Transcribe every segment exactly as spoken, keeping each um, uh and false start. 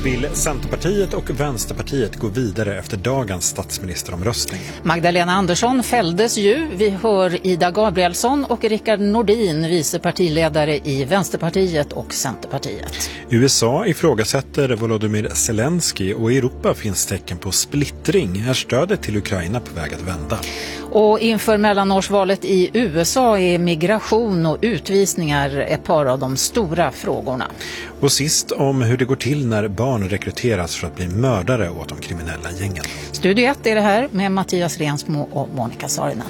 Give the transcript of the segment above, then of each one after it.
vill Centerpartiet och Vänsterpartiet gå vidare efter dagens statsministeromröstning. Magdalena Andersson fälldes ju. Vi hör Ida Gabrielsson och Rickard Nordin, vice partiledare i Vänsterpartiet och Centerpartiet. U S A ifrågasätter Volodymyr Zelensky och i Europa finns tecken på splittring. Är stödet till Ukraina på väg att vända? Och inför mellanårsvalet i U S A är migration och utvisningar ett par av de stora frågorna. Och sist om hur det går till när barn rekryteras för att bli mördare åt de kriminella gängen. Studio ett är det här med Mattias Rensmo och Monica Saarinen.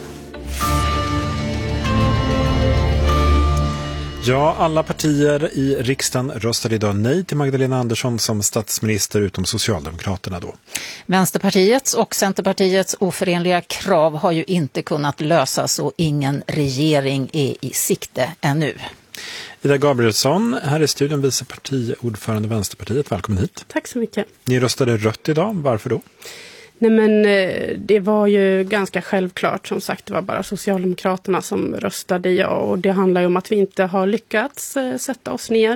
Ja, alla partier i riksdagen röstade idag nej till Magdalena Andersson som statsminister utom Socialdemokraterna då. Vänsterpartiets och Centerpartiets oförenliga krav har ju inte kunnat lösas och ingen regering är i sikte ännu. Ida Gabrielsson, här är studion vice partiordförande Vänsterpartiet. Välkommen hit. Tack så mycket. Ni röstade rött idag. Varför då? Nej men det var ju ganska självklart, som sagt, det var bara Socialdemokraterna som röstade ja, och det handlar ju om att vi inte har lyckats sätta oss ner.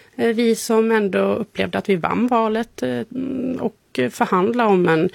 Vi som ändå upplevde att vi vann valet och förhandla om en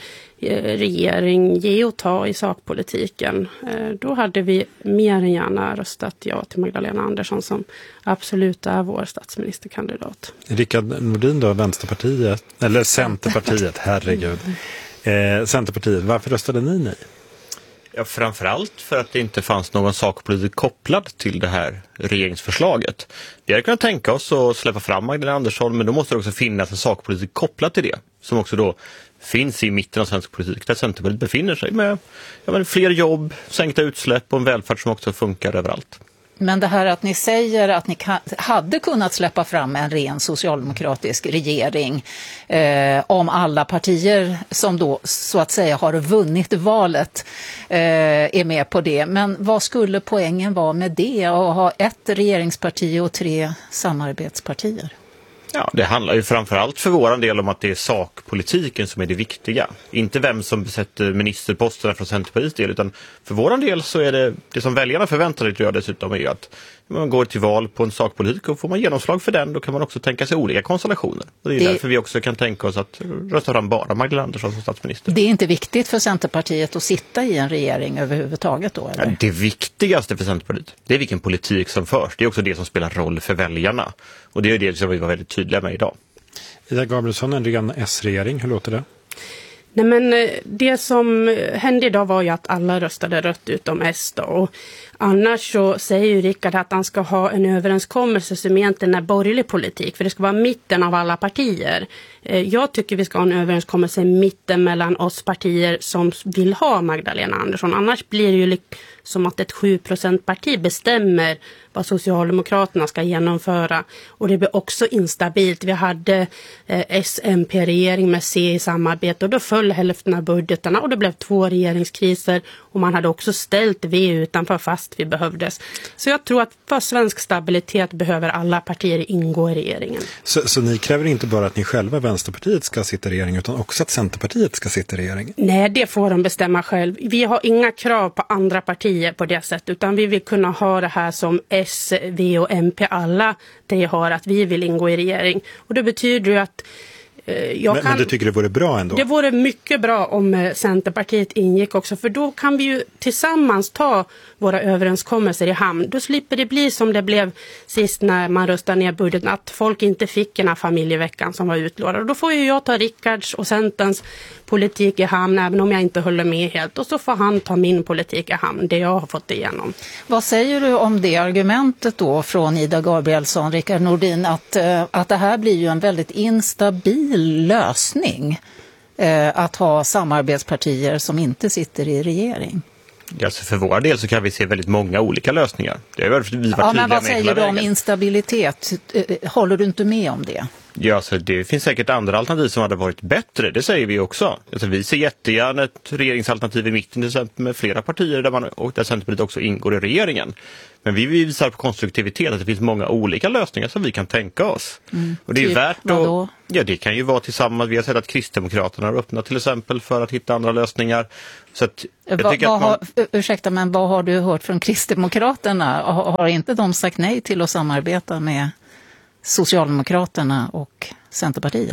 regering, ge och ta i sakpolitiken. Då hade vi mer än gärna röstat ja till Magdalena Andersson som absolut är vår statsministerkandidat. Rickard Nordin då, Vänsterpartiet, eller Centerpartiet, herregud. Eh, Centerpartiet, varför röstade ni nej? Ja, framförallt för att det inte fanns någon sakpolitik kopplad till det här regeringsförslaget. Vi hade kunnat tänka oss att släppa fram Magdalena Andersson, men då måste det också finnas en sakpolitik kopplad till det. Som också då finns i mitten av svensk politik, där Centerpartiet befinner sig med ja, men fler jobb, sänkta utsläpp och en välfärd som också funkar överallt. Men det här att ni säger att ni ka- hade kunnat släppa fram en ren socialdemokratisk regering eh, om alla partier som då så att säga har vunnit valet eh, är med på det. Men vad skulle poängen vara med det att ha ett regeringsparti och tre samarbetspartier? Ja, det handlar ju framförallt för våran del om att det är sakpolitiken som är det viktiga. Inte vem som besätter ministerposterna från Centerpartiets del, utan för våran del så är det det som väljarna förväntar sig att göra dessutom är ju att man går till val på en sakpolitik och får man genomslag för den, då kan man också tänka sig olika konstellationer. Och det är det... därför vi också kan tänka oss att rösta fram bara Magdalena Andersson som statsminister. Det är inte viktigt för Centerpartiet att sitta i en regering överhuvudtaget då, eller? Ja, det viktigaste för Centerpartiet, det är vilken politik som förs. Det är också det som spelar roll för väljarna. Och det är det som vi var väldigt tydliga med idag. Ida Gabrielsson, en ren S-regering, hur låter det? Nej men det som hände idag var ju att alla röstade rött utom S då. Och annars så säger ju Rickard att han ska ha en överenskommelse som egentligen är borgerlig politik. För det ska vara mitten av alla partier. Jag tycker vi ska ha en överenskommelse mitten mellan oss partier som vill ha Magdalena Andersson. Annars blir det ju som att ett sju procent parti bestämmer vad Socialdemokraterna ska genomföra. Och det blir också instabilt. Vi hade eh, S M P-regering med C i samarbete och då föll hälften av budgetarna och det blev två regeringskriser och man hade också ställt V utanför fast vi behövdes. Så jag tror att för svensk stabilitet behöver alla partier ingå i regeringen. Så, så ni kräver inte bara att ni själva, Vänsterpartiet, ska sitta i regering utan också att Centerpartiet ska sitta i regering? Nej, det får de bestämma själv. Vi har inga krav på andra partier på det sättet utan vi vill kunna ha det här som S, V och M P alla det har att vi vill ingå i regering. Och det betyder ju att Jag men, kan, men du tycker det vore bra ändå? Det vore mycket bra om Centerpartiet ingick också. För då kan vi ju tillsammans ta våra överenskommelser i hamn. Då slipper det bli som det blev sist när man röstade ner budgeten. Att folk inte fick den här familjeveckan som var utlovad. Och då får ju jag ta Rickards och Centerns politik i hamn även om jag inte håller med helt. Och så får han ta min politik i hamn, det jag har fått igenom. Vad säger du om det argumentet då från Ida Gabrielsson, Rickard Nordin, att, att det här blir ju en väldigt instabil lösning eh, att ha samarbetspartier som inte sitter i regering? Ja, så för vår del så kan vi se väldigt många olika lösningar. Det är vi varit ja, men vad säger du om instabilitet? Håller du inte med om det? Ja, så det finns säkert andra alternativ som hade varit bättre, det säger vi också. Alltså, vi ser jättegärna ett regeringsalternativ i mitten till exempel med flera partier där, man, och där Centerpartiet också ingår i regeringen. Men vi visar på konstruktivitet att det finns många olika lösningar som vi kan tänka oss. Mm. Och det är typ, värt att, ja, det kan ju vara tillsammans. Vi har sett att Kristdemokraterna har öppnat till exempel för att hitta andra lösningar. Så att jag va, tycker va, att man... har, ursäkta, men vad har du hört från Kristdemokraterna? Har, har inte de sagt nej till att samarbeta med Socialdemokraterna och Centerpartiet?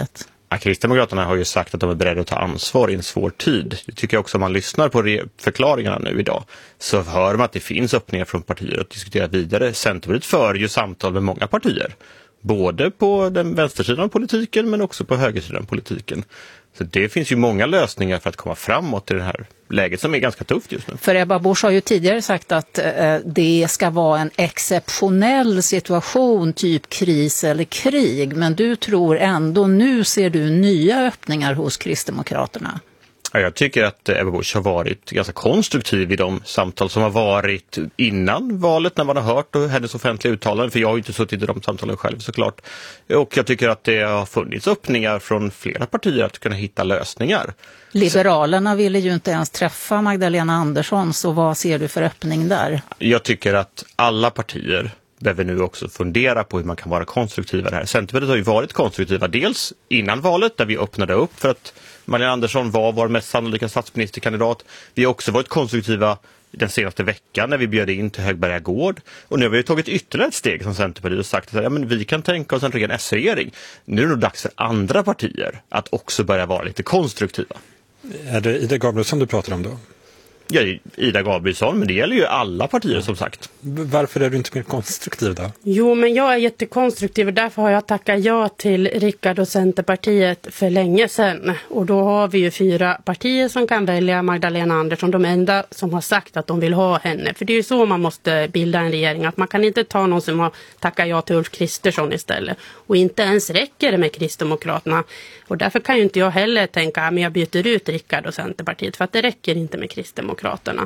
Ja, Kristdemokraterna har ju sagt att de är beredda att ta ansvar i en svår tid. Det tycker jag också, om man lyssnar på re- förklaringarna nu idag, så hör man att det finns öppningar från partier att diskutera vidare. Centerpartiet för ju samtal med många partier. Både på den vänstersidan av politiken men också på högersidan av politiken. Så det finns ju många lösningar för att komma framåt i det här läget som är ganska tufft just nu. För Ebba Busch har ju tidigare sagt att eh, det ska vara en exceptionell situation, typ kris eller krig. Men du tror ändå, nu ser du nya öppningar hos Kristdemokraterna. Ja, jag tycker att Ebba Busch har varit ganska konstruktiv i de samtal som har varit innan valet, när man har hört hennes offentliga uttalanden, för jag har ju inte suttit i de samtalen själv såklart. Och jag tycker att det har funnits öppningar från flera partier att kunna hitta lösningar. Liberalerna ville ju inte ens träffa Magdalena Andersson, så vad ser du för öppning där? Jag tycker att alla partier behöver nu också fundera på hur man kan vara konstruktiva här. Centerpartiet har ju varit konstruktiva dels innan valet, där vi öppnade upp för att Magdalena Andersson var vår mest sannolika statsministerkandidat. Vi har också varit konstruktiva den senaste veckan när vi bjöd in till Högberga gård. Och nu har vi tagit ytterligare ett steg som Centerpartiet och sagt att ja, men vi kan tänka oss en ren S-regering. Nu är det nog dags för andra partier att också börja vara lite konstruktiva. Är det Ida Gabrielsson du pratar om då? Ja, Ida Gabrielsson, men det gäller ju alla partier som sagt. Varför är du inte mer konstruktiv då? Jo, men jag är jättekonstruktiv och därför har jag tackat ja till Rickard och Centerpartiet för länge sedan. Och då har vi ju fyra partier som kan välja Magdalena Andersson, de enda som har sagt att de vill ha henne. För det är ju så man måste bilda en regering, att man kan inte ta någon som har tackat ja till Ulf Kristersson istället. Och inte ens räcker det med Kristdemokraterna. Och därför kan ju inte jag heller tänka att jag byter ut Rickard och Centerpartiet, för att det räcker inte med Kristdemokraterna.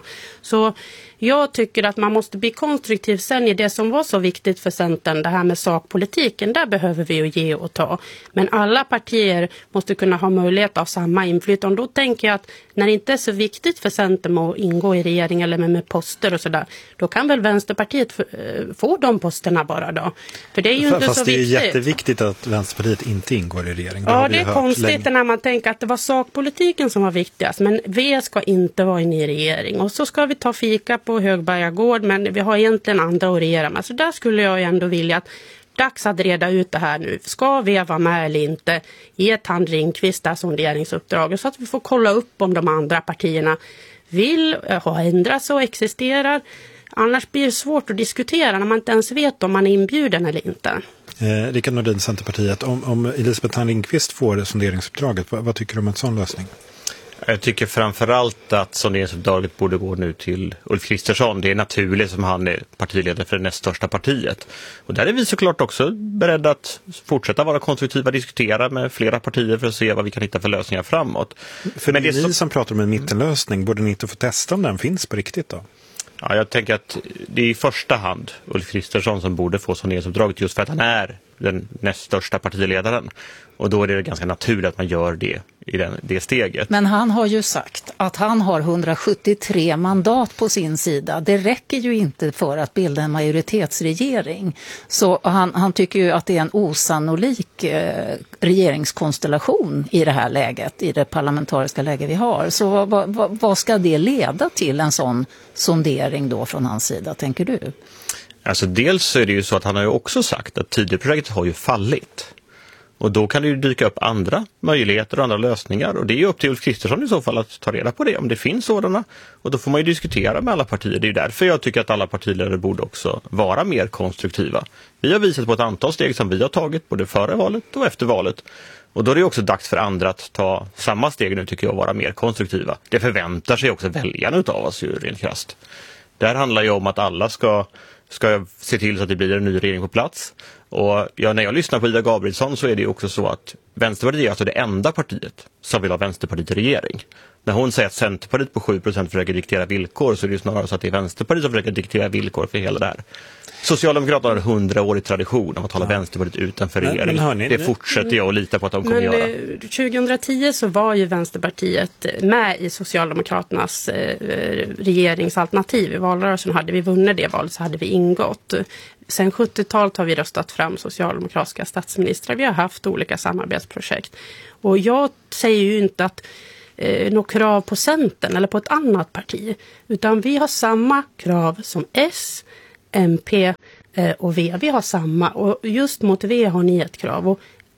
Så jag tycker att man måste bli konstruktiv sen i det som var så viktigt för Centern, det här med sakpolitiken. Där behöver vi ju ge och ta. Men alla partier måste kunna ha möjlighet av samma inflytande. Då tänker jag att när det inte är så viktigt för Centern att ingå i regering eller med, med poster och sådär, då kan väl Vänsterpartiet få, få de posterna bara då. För det är ju Fast inte Fast så det är viktigt. jätteviktigt att Vänsterpartiet inte ingår i regering. Det ja, har vi det är hört konstigt länge. när man tänker att det var sakpolitiken som var viktigast. Men V ska inte vara inne i regering. Och så ska vi ta fika på Högberga gård, men vi har egentligen andra att regera med. Så där skulle jag ändå vilja att dags att reda ut det här nu. Ska vi vara med eller inte? Ge Tand Ringqvist det här sonderingsuppdraget så att vi får kolla upp om de andra partierna vill ha ändras och existerar. Annars blir det svårt att diskutera när man inte ens vet om man är inbjuden eller inte. Eh, Rickard Nordin, Centerpartiet. Om, om Elisabeth Tand Ringqvist får sonderingsuppdraget, vad, vad tycker du om en sån lösning? Jag tycker framförallt att sonderingsuppdraget borde gå nu till Ulf Kristersson. Det är naturligt som han är partiledare för det näst största partiet. Och där är vi såklart också beredda att fortsätta vara konstruktiva, diskutera med flera partier för att se vad vi kan hitta för lösningar framåt. För Men det det är som... ni som pratar om en mittenlösning, borde ni inte få testa om den finns på riktigt då? Ja, jag tänker att det är i första hand Ulf Kristersson som borde få sonderingsuppdraget just för att han är den näst största partiledaren. Och då är det ganska naturligt att man gör det i den, det steget. Men han har ju sagt att han har hundrasjuttiotre mandat på sin sida. Det räcker ju inte för att bilda en majoritetsregering. Så han, han tycker ju att det är en osannolik eh, regeringskonstellation i det här läget, i det parlamentariska läge vi har. Så vad, vad, vad ska det leda till, en sån sondering då från hans sida, tänker du? Alltså dels så är det ju så att han har ju också sagt att Tidöprojektet har ju fallit. Och då kan det ju dyka upp andra möjligheter och andra lösningar. Och det är ju upp till Ulf Kristersson i så fall att ta reda på det, om det finns sådana. Och då får man ju diskutera med alla partier. Det är därför jag tycker att alla partiledare borde också vara mer konstruktiva. Vi har visat på ett antal steg som vi har tagit både före valet och efter valet. Och då är det också dags för andra att ta samma steg nu, tycker jag, och vara mer konstruktiva. Det förväntar sig också väljarna utav oss ju rent krasst. Det här handlar ju om att alla ska... ska se till så att det blir en ny regering på plats. Och ja, när jag lyssnar på Ida Gabrielsson så är det ju också så att Vänsterpartiet är alltså det enda partiet som vill ha Vänsterpartiet i regering. När hon säger att Centerpartiet på sju procent försöker diktera villkor, så är det ju snarare så att det är Vänsterpartiet som försöker diktera villkor för hela det här. Socialdemokraterna har en hundraårig tradition av att hålla ja. Vänsterpartiet utanför men, regering. men hörni, det fortsätter jag att lita på att de kommer men, göra. tjugohundratio så var ju Vänsterpartiet med i Socialdemokraternas eh, regeringsalternativ. I valrörelsen hade vi vunnit det valet, så hade vi ingått. Sen sjuttiotalet har vi röstat fram socialdemokratiska statsministrar. Vi har haft olika samarbetsprojekt. Och jag säger ju inte att eh, något krav på Centern eller på ett annat parti. Utan vi har samma krav som S, M P eh, och V. Vi har samma. Och just mot V har ni ett krav. Och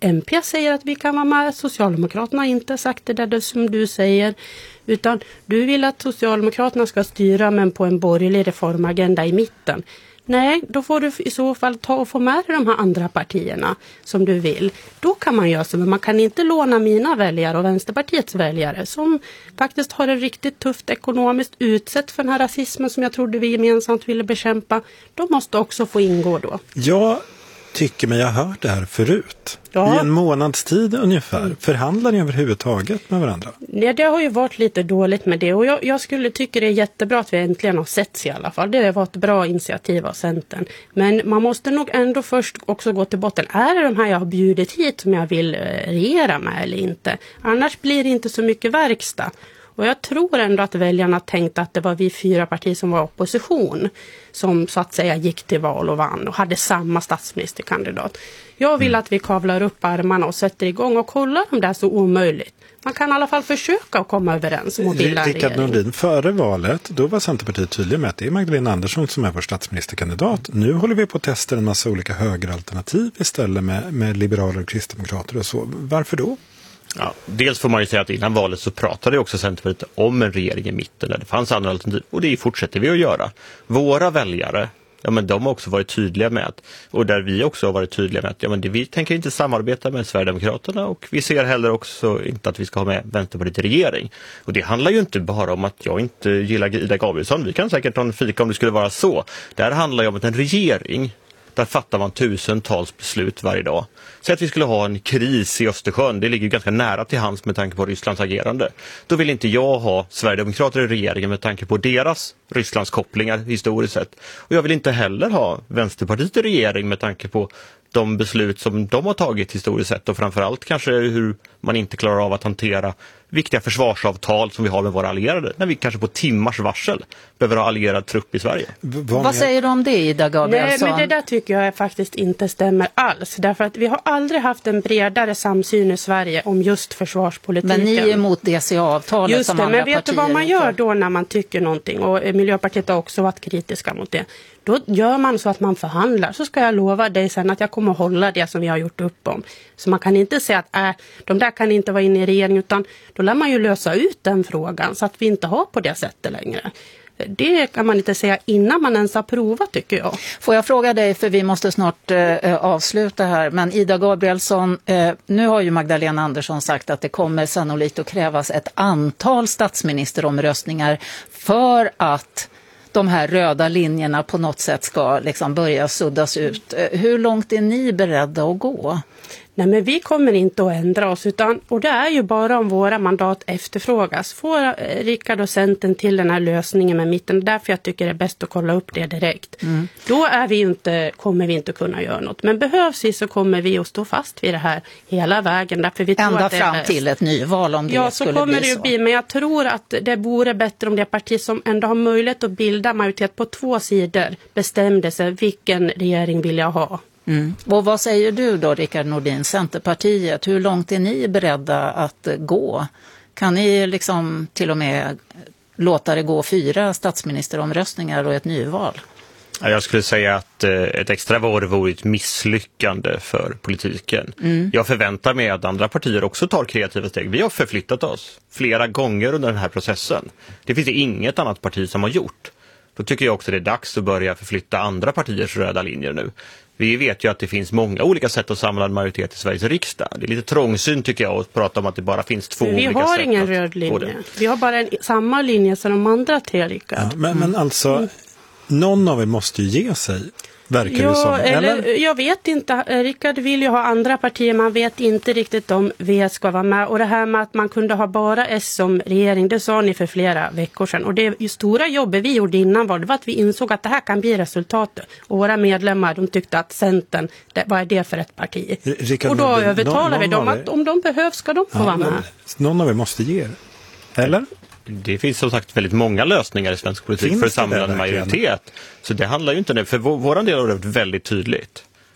M P säger att vi kan vara med. Socialdemokraterna har inte sagt det där som du säger. Utan du vill att Socialdemokraterna ska styra men på en borgerlig reformagenda i mitten. Nej, då får du i så fall ta och få med de här andra partierna som du vill. Då kan man göra så, men man kan inte låna mina väljare och Vänsterpartiets väljare som faktiskt har det riktigt tufft ekonomiskt, utsatt för den här rasismen som jag trodde vi gemensamt ville bekämpa. De måste också få ingå då. Ja. Tycker mig jag har hört det här förut. Ja. I en månads tid ungefär. Mm. Förhandlar ni överhuvudtaget med varandra? Nej, det har ju varit lite dåligt med det. Och jag, jag skulle tycka det är jättebra att vi äntligen har setts i alla fall. Det var ett bra initiativ av Centern. Men man måste nog ändå först också gå till botten. Är det de här jag har bjudit hit som jag vill regera med eller inte? Annars blir det inte så mycket verkstad. Och jag tror ändå att väljarna tänkte att det var vi fyra partier som var opposition som så att säga gick till val och vann och hade samma statsministerkandidat. Jag vill att vi kavlar upp armarna och sätter igång och kollar om det är så omöjligt. Man kan i alla fall försöka att komma överens om att bilda en regering. Rickard Nordin, före valet, då var Centerpartiet tydlig med att det är Magdalena Andersson som är vår statsministerkandidat. Nu håller vi på att testa en massa olika högeralternativ istället med, med liberaler och kristdemokrater och så. Varför då? Ja, dels får man ju säga att innan valet så pratade också Centerpartiet om en regering i mitten där det fanns andra alternativ, och det fortsätter vi att göra. Våra väljare, ja men de har också varit tydliga med att, och där vi också har varit tydliga med att ja men det, vi tänker inte samarbeta med Sverigedemokraterna och vi ser heller också inte att vi ska ha med Vänsterpartiet i regering. Och det handlar ju inte bara om att jag inte gillar Ida Gabrielsson, vi kan säkert ta en fika om det skulle vara så. Det här handlar ju om att en regering, där fattar man tusentals beslut varje dag. Säg att vi skulle ha en kris i Östersjön. Det ligger ju ganska nära till hands med tanke på Rysslands agerande. Då vill inte jag ha Sverigedemokrater i regeringen med tanke på deras Rysslands kopplingar historiskt sett. Och jag vill inte heller ha Vänsterpartiet i regering med tanke på de beslut som de har tagit historiskt sett. Och framförallt kanske hur man inte klarar av att hantera viktiga försvarsavtal som vi har med våra allierade. När vi kanske på timmars varsel behöver ha allierad trupp i Sverige. Vad, Vad säger du om det, Ida Gabrielsson? Nej, men det där tycker jag faktiskt inte stämmer alls. Därför att vi har aldrig haft en bredare samsyn i Sverige om just försvarspolitiken. Men ni är emot D C A-avtalet just som det, andra men vet partier. du vad man gör då när man tycker någonting? Och Miljöpartiet har också varit kritiska mot det. Då gör man så att man förhandlar. Så ska jag lova dig sen att jag kommer hålla det som vi har gjort upp om. Så man kan inte säga att äh, de där kan inte vara inne i regeringen, utan då lär man ju lösa ut den frågan så att vi inte har på det sättet längre. Det kan man inte säga innan man ens har provat, tycker jag. Får jag fråga dig, för vi måste snart eh, avsluta här, men Ida Gabrielsson, eh, nu har ju Magdalena Andersson sagt att det kommer sannolikt att krävas ett antal statsministeromröstningar för att de här röda linjerna på något sätt ska liksom börja suddas ut. Hur långt är ni beredda att gå? Nej, men vi kommer inte att ändra oss, utan, och det är ju bara om våra mandat efterfrågas. Får Rickard och Centern till den här lösningen med mitten, därför jag tycker det är bäst att kolla upp det direkt. Mm. Då är vi inte, kommer vi inte kunna göra något. Men behövs vi så kommer vi att stå fast vid det här hela vägen. Därför vi tror Ända att det fram är till ett nyval om det ja, skulle så kommer bli det så. Bli, men jag tror att det vore bättre om det parti som ändå har möjlighet att bilda majoritet på två sidor bestämde sig vilken regering vill jag ha. Mm. Och vad säger du då, Rickard Nordin, Centerpartiet? Hur långt är ni beredda att gå? Kan ni liksom till och med låta det gå fyra statsministeromröstningar och ett nyval? Jag skulle säga att ett extra val vore ett misslyckande för politiken. Mm. Jag förväntar mig att andra partier också tar kreativa steg. Vi har förflyttat oss flera gånger under den här processen. Det finns det inget annat parti som har gjort. Då tycker jag också det är dags att börja förflytta andra partiers röda linjer nu. Vi vet ju att det finns många olika sätt att samla en majoritet i Sveriges riksdag. Det är lite trångsynt tycker jag att prata om att det bara finns två vi olika sätt. Vi har ingen röd linje. Vi har bara en, samma linje som de andra tre, Rickard. Ja, men, men alltså, mm. någon av er måste ju ge sig. Verkar ja, det som. Eller, eller? Jag vet inte. Rickard vill ju ha andra partier. Man vet inte riktigt om V ska vara med. Och det här med att man kunde ha bara S som regering, det sa ni för flera veckor sedan. Och det ju stora jobbet vi gjorde innan var, det var att vi insåg att det här kan bli resultatet. Och våra medlemmar, de tyckte att Centern, det, vad är det för ett parti? Rickard, och då någon, övertalar någon vi dem att om de behövs ska de få ja, vara med. Någon av er måste ge er. Eller? Det finns som sagt väldigt många lösningar i svensk politik finns för att samla en majoritet. Så det handlar ju inte om det. För vår, våran del har det varit väldigt tydligt.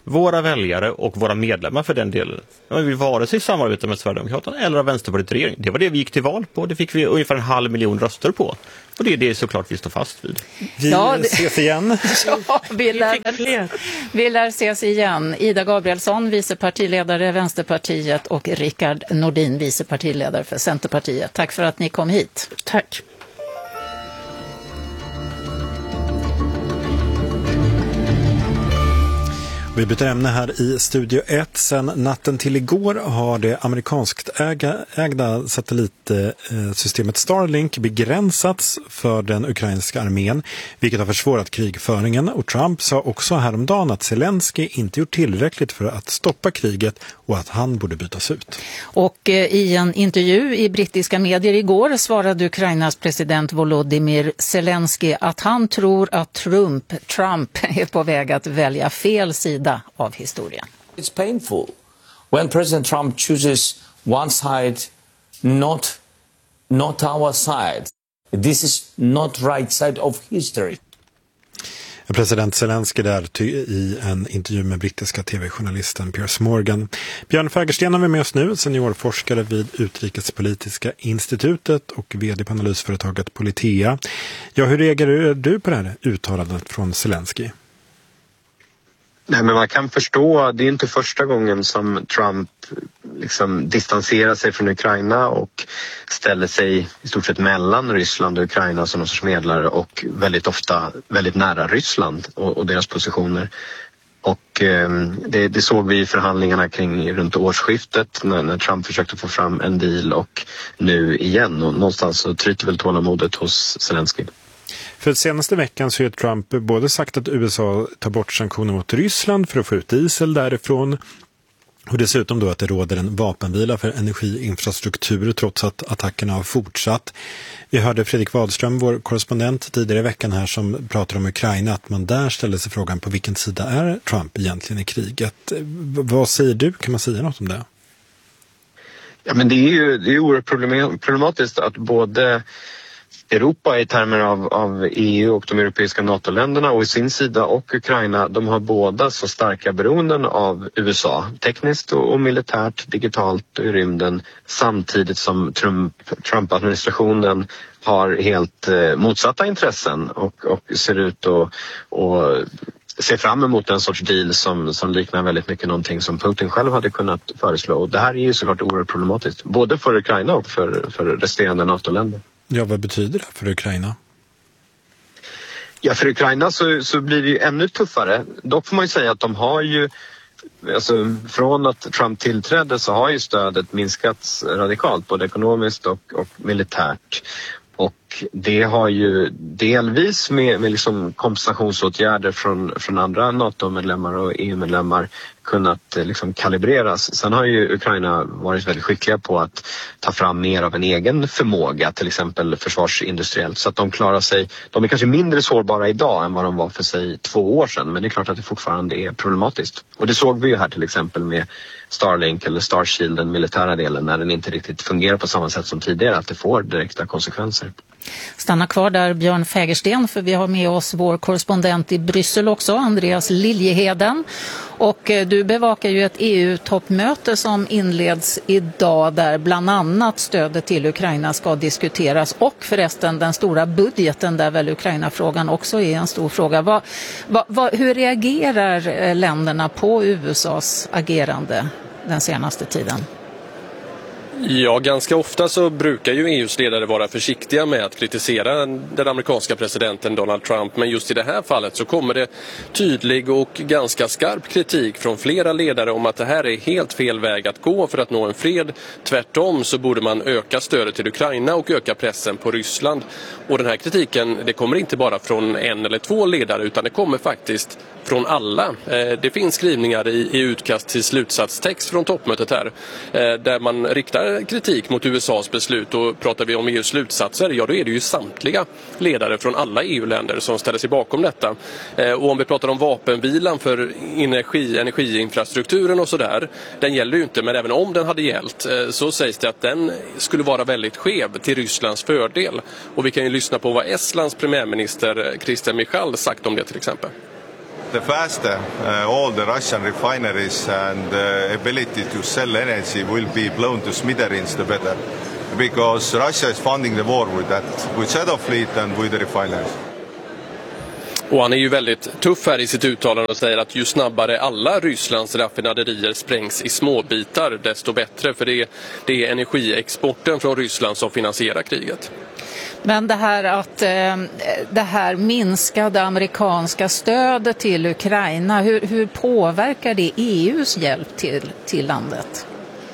våra väljare och våra medlemmar för den delen. Vi vill vare sig samarbeta med Sverigedemokraterna eller Vänsterpartiet regering. Det var det vi gick till val på. Det fick vi ungefär en halv miljon röster på. Och det är det såklart vi står fast vid. Vi ja, det... ses igen. Ja, vi lär, vi lär ses igen. Ida Gabrielsson, vice partiledare Vänsterpartiet, och Rickard Nordin, vice partiledare för Centerpartiet. Tack för att ni kom hit. Tack. Vi byter ämne här i Studio ett. Sen natten till igår har det amerikanskt äga, ägda satellitsystemet Starlink begränsats för den ukrainska armén, vilket har försvårat krigföringen. Och Trump sa också häromdagen att Zelensky inte gjort tillräckligt för att stoppa kriget och att han borde bytas ut. Och eh, i en intervju i brittiska medier igår svarade Ukrainas president Volodymyr Zelensky att han tror att Trump, Trump är på väg att välja fel sida av historien. It's painful when President Trump chooses one side, not not our side. This is not right side of history. President Zelensky där i en intervju med brittiska tv-journalisten Piers Morgan. Björn Fägersten har vi med oss nu, seniorforskare vid Utrikespolitiska institutet och vd på analysföretaget Politea. Ja, hur reagerar du på det här uttalandet från Zelensky? Nej, men man kan förstå, det är inte första gången som Trump liksom distanserar sig från Ukraina och ställer sig i stort sett mellan Ryssland och Ukraina som någon sorts medlare, och väldigt ofta väldigt nära Ryssland och, och deras positioner. Och eh, det, det såg vi i förhandlingarna kring runt årsskiftet när, när Trump försökte få fram en deal, och nu igen, och någonstans så tryter väl tålamodet hos Zelensky. För senaste veckan så har Trump både sagt att U S A tar bort sanktioner mot Ryssland för att få ut diesel därifrån, och dessutom då att det råder en vapenvila för energiinfrastruktur trots att attackerna har fortsatt. Vi hörde Fredrik Wadström, vår korrespondent, tidigare i veckan här som pratar om Ukraina, att man där ställer sig frågan på vilken sida är Trump egentligen i kriget. Vad säger du? Kan man säga något om det? Ja, men det är ju det är oerhört problematiskt att både Europa i termer av, av E U och de europeiska NATO-länderna och i sin sida och Ukraina, de har båda så starka beroenden av U S A, tekniskt och, och militärt, digitalt och i rymden, samtidigt som Trump, Trump-administrationen har helt eh, motsatta intressen och, och ser ut att och se fram emot en sorts deal som, som liknar väldigt mycket någonting som Putin själv hade kunnat föreslå. Och det här är ju såklart oerhört problematiskt, både för Ukraina och för, för resterande NATO-länder. Ja, vad betyder det för Ukraina? Ja, för Ukraina så, så blir det ju ännu tuffare. Dock får man ju säga att de har ju, alltså från att Trump tillträdde så har ju stödet minskats radikalt, både ekonomiskt och, och militärt. Och det har ju delvis med, med liksom kompensationsåtgärder från, från andra NATO-medlemmar och E U-medlemmar kunnat liksom kalibreras. Sen har ju Ukraina varit väldigt skickliga på att ta fram mer av en egen förmåga, till exempel försvarsindustriellt, så att de klarar sig. De är kanske mindre sårbara idag än vad de var för sig två år sedan, men det är klart att det fortfarande är problematiskt. Och det såg vi ju här till exempel med Starlink eller Starshield, den militära delen, när den inte riktigt fungerar på samma sätt som tidigare, att det får direkta konsekvenser. Stanna kvar där, Björn Fägersten, för vi har med oss vår korrespondent i Bryssel också, Andreas Liljeheden. Och du bevakar ju ett E U-toppmöte som inleds idag, där bland annat stödet till Ukraina ska diskuteras, och förresten den stora budgeten, där väl Ukraina-frågan också är en stor fråga. Vad, vad, vad, hur reagerar länderna på U S A:s agerande den senaste tiden? Ja, ganska ofta så brukar ju E U:s ledare vara försiktiga med att kritisera den amerikanska presidenten Donald Trump. Men just i det här fallet så kommer det tydlig och ganska skarp kritik från flera ledare om att det här är helt fel väg att gå för att nå en fred. Tvärtom så borde man öka stödet till Ukraina och öka pressen på Ryssland. Och den här kritiken, det kommer inte bara från en eller två ledare, utan det kommer faktiskt från alla. Det finns skrivningar i, i utkast till slutsatstext från toppmötet här, där man riktar kritik mot U S A:s beslut. Och pratar vi om E U:s slutsatser, ja då är det ju samtliga ledare från alla E U-länder som ställer sig bakom detta. Och om vi pratar om vapenvilan för energi, energiinfrastrukturen och sådär, den gäller ju inte, men även om den hade gällt så sägs det att den skulle vara väldigt skev till Rysslands fördel. Och vi kan ju lyssna på vad Estlands premiärminister Kristen Michal sagt om det till exempel. the faster uh, all the Russian refineries and uh, ability to sell energy will be blown to smithereens, the better. Because Russia is funding the war with that, with Shadow Fleet and with the refineries. Och han är ju väldigt tuff här i sitt uttalande och säger att ju snabbare alla Rysslands raffinaderier sprängs i småbitar desto bättre, för det är, det är energiexporten från Ryssland som finansierar kriget. Men det här att eh, det här minskade amerikanska stödet till Ukraina, hur, hur påverkar det E U:s hjälp till, till landet?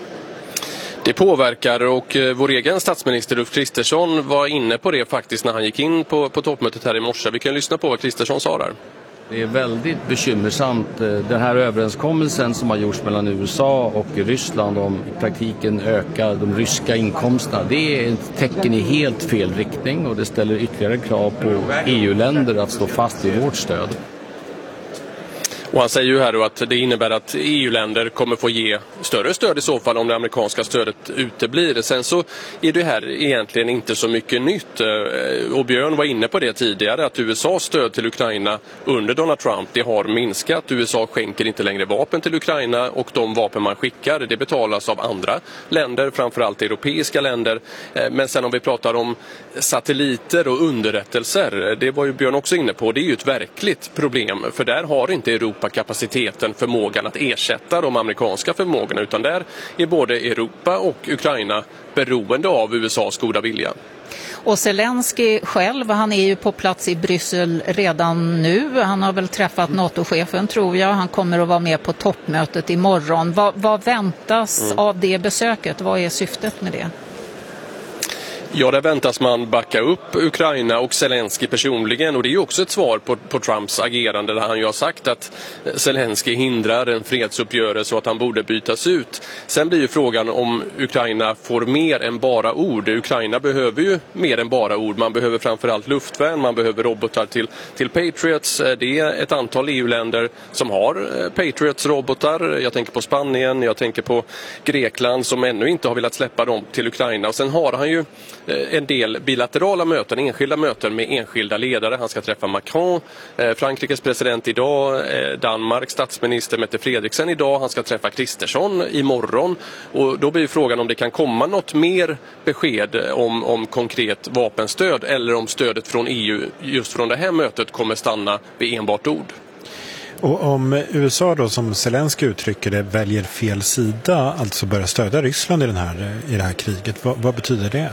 Det påverkar, och vår egen statsminister Ulf Kristersson var inne på det faktiskt när han gick in på, på toppmötet här i morse. Vi kan lyssna på vad Kristersson sa där. Det är väldigt bekymmersamt, den här överenskommelsen som har gjorts mellan U S A och Ryssland om i praktiken öka de ryska inkomsterna. Det är ett tecken i helt fel riktning, och det ställer ytterligare krav på E U-länder att stå fast vid vårt stöd. Och han säger ju här då att det innebär att E U-länder kommer få ge större stöd i så fall om det amerikanska stödet uteblir. Sen så är det här egentligen inte så mycket nytt. Och Björn var inne på det tidigare, att U S A:s stöd till Ukraina under Donald Trump, det har minskat. U S A skänker inte längre vapen till Ukraina, och de vapen man skickar, det betalas av andra länder, framförallt europeiska länder. Men sen om vi pratar om satelliter och underrättelser, det var ju Björn också inne på, det är ju ett verkligt problem, för där har inte Europa kapaciteten, förmågan att ersätta de amerikanska förmågorna, utan där är både Europa och Ukraina beroende av U S A:s goda vilja. Och Zelensky själv, han är ju på plats i Bryssel redan nu. Han har väl träffat NATO-chefen, tror jag. Han kommer att vara med på toppmötet imorgon. Vad, vad väntas mm. av det besöket? Vad är syftet med det? Ja, där väntas man backa upp Ukraina och Zelensky personligen, och det är ju också ett svar på, på Trumps agerande, där han ju har sagt att Zelensky hindrar en fredsuppgörelse och att han borde bytas ut. Sen blir ju frågan om Ukraina får mer än bara ord. Ukraina behöver ju mer än bara ord. Man behöver framförallt luftvärn, man behöver robotar till, till Patriots. Det är ett antal E U-länder som har Patriots-robotar. Jag tänker på Spanien, jag tänker på Grekland som ännu inte har velat släppa dem till Ukraina. Och sen har han ju en del bilaterala möten, enskilda möten med enskilda ledare. Han ska träffa Macron, eh, Frankrikes president idag, eh, Danmarks statsminister Mette Frederiksen idag. Han ska träffa Kristersson imorgon. Och då blir frågan om det kan komma något mer besked om, om konkret vapenstöd, eller om stödet från E U just från det här mötet kommer stanna vid enbart ord. Och om U S A då, som Zelensky uttrycker det, väljer fel sida, alltså börjar stödja Ryssland i, den här, i det här kriget, vad, vad betyder det?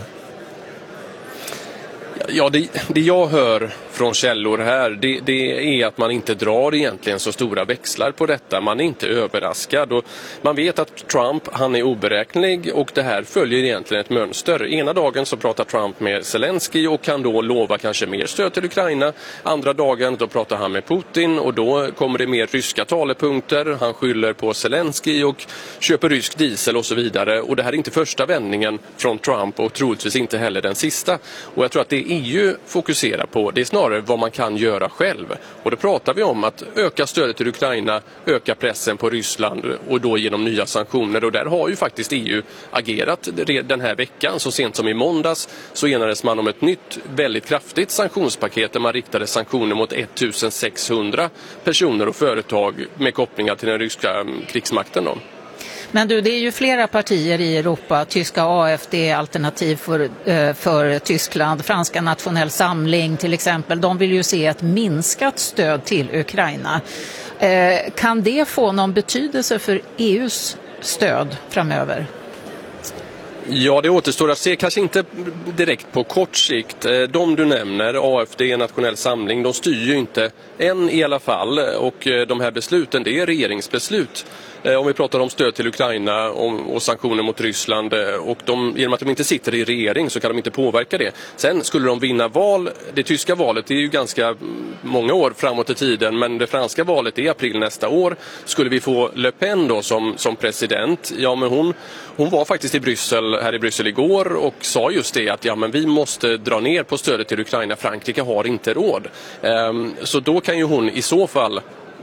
Ja, det, det jag hör från källor här, det, det är att man inte drar egentligen så stora växlar på detta. Man är inte överraskad, och man vet att Trump, han är oberäknelig, och det här följer egentligen ett mönster. Ena dagen så pratar Trump med Zelensky och kan då lova kanske mer stöd till Ukraina. Andra dagen då pratar han med Putin, och då kommer det mer ryska talepunkter. Han skyller på Zelensky och köper rysk diesel och så vidare. Och det här är inte första vändningen från Trump, och troligtvis inte heller den sista. Och jag tror att det E U fokuserar på, det är snarare vad man kan göra själv. Och då pratar vi om att öka stödet till Ukraina, öka pressen på Ryssland, och då genom nya sanktioner. Och där har ju faktiskt E U agerat den här veckan. Så sent som i måndags så enades man om ett nytt väldigt kraftigt sanktionspaket, där man riktade sanktioner mot ettusensexhundra personer och företag med kopplingar till den ryska krigsmakten då. Men du, det är ju flera partier i Europa, tyska A F D, Alternativ för, för Tyskland, franska Nationell Samling till exempel. De vill ju se ett minskat stöd till Ukraina. Kan det få någon betydelse för E U:s stöd framöver? Ja, det återstår att se, kanske inte direkt på kort sikt. De du nämner, A F D, Nationell Samling, de styr ju inte än i alla fall, och de här besluten, det är regeringsbeslut. Om vi pratar om stöd till Ukraina och sanktioner mot Ryssland, och de, genom att de inte sitter i regering så kan de inte påverka det. Sen skulle de vinna val, det tyska valet är ju ganska många år framåt i tiden, men det franska valet är i april nästa år. Skulle vi få Le Pen då som, som president, ja men hon, hon var faktiskt i Bryssel, här i Bryssel igår, och sa just det att ja men vi måste dra ner på stödet till Ukraina, Frankrike har inte råd. Ehm, så då kan ju hon i så fall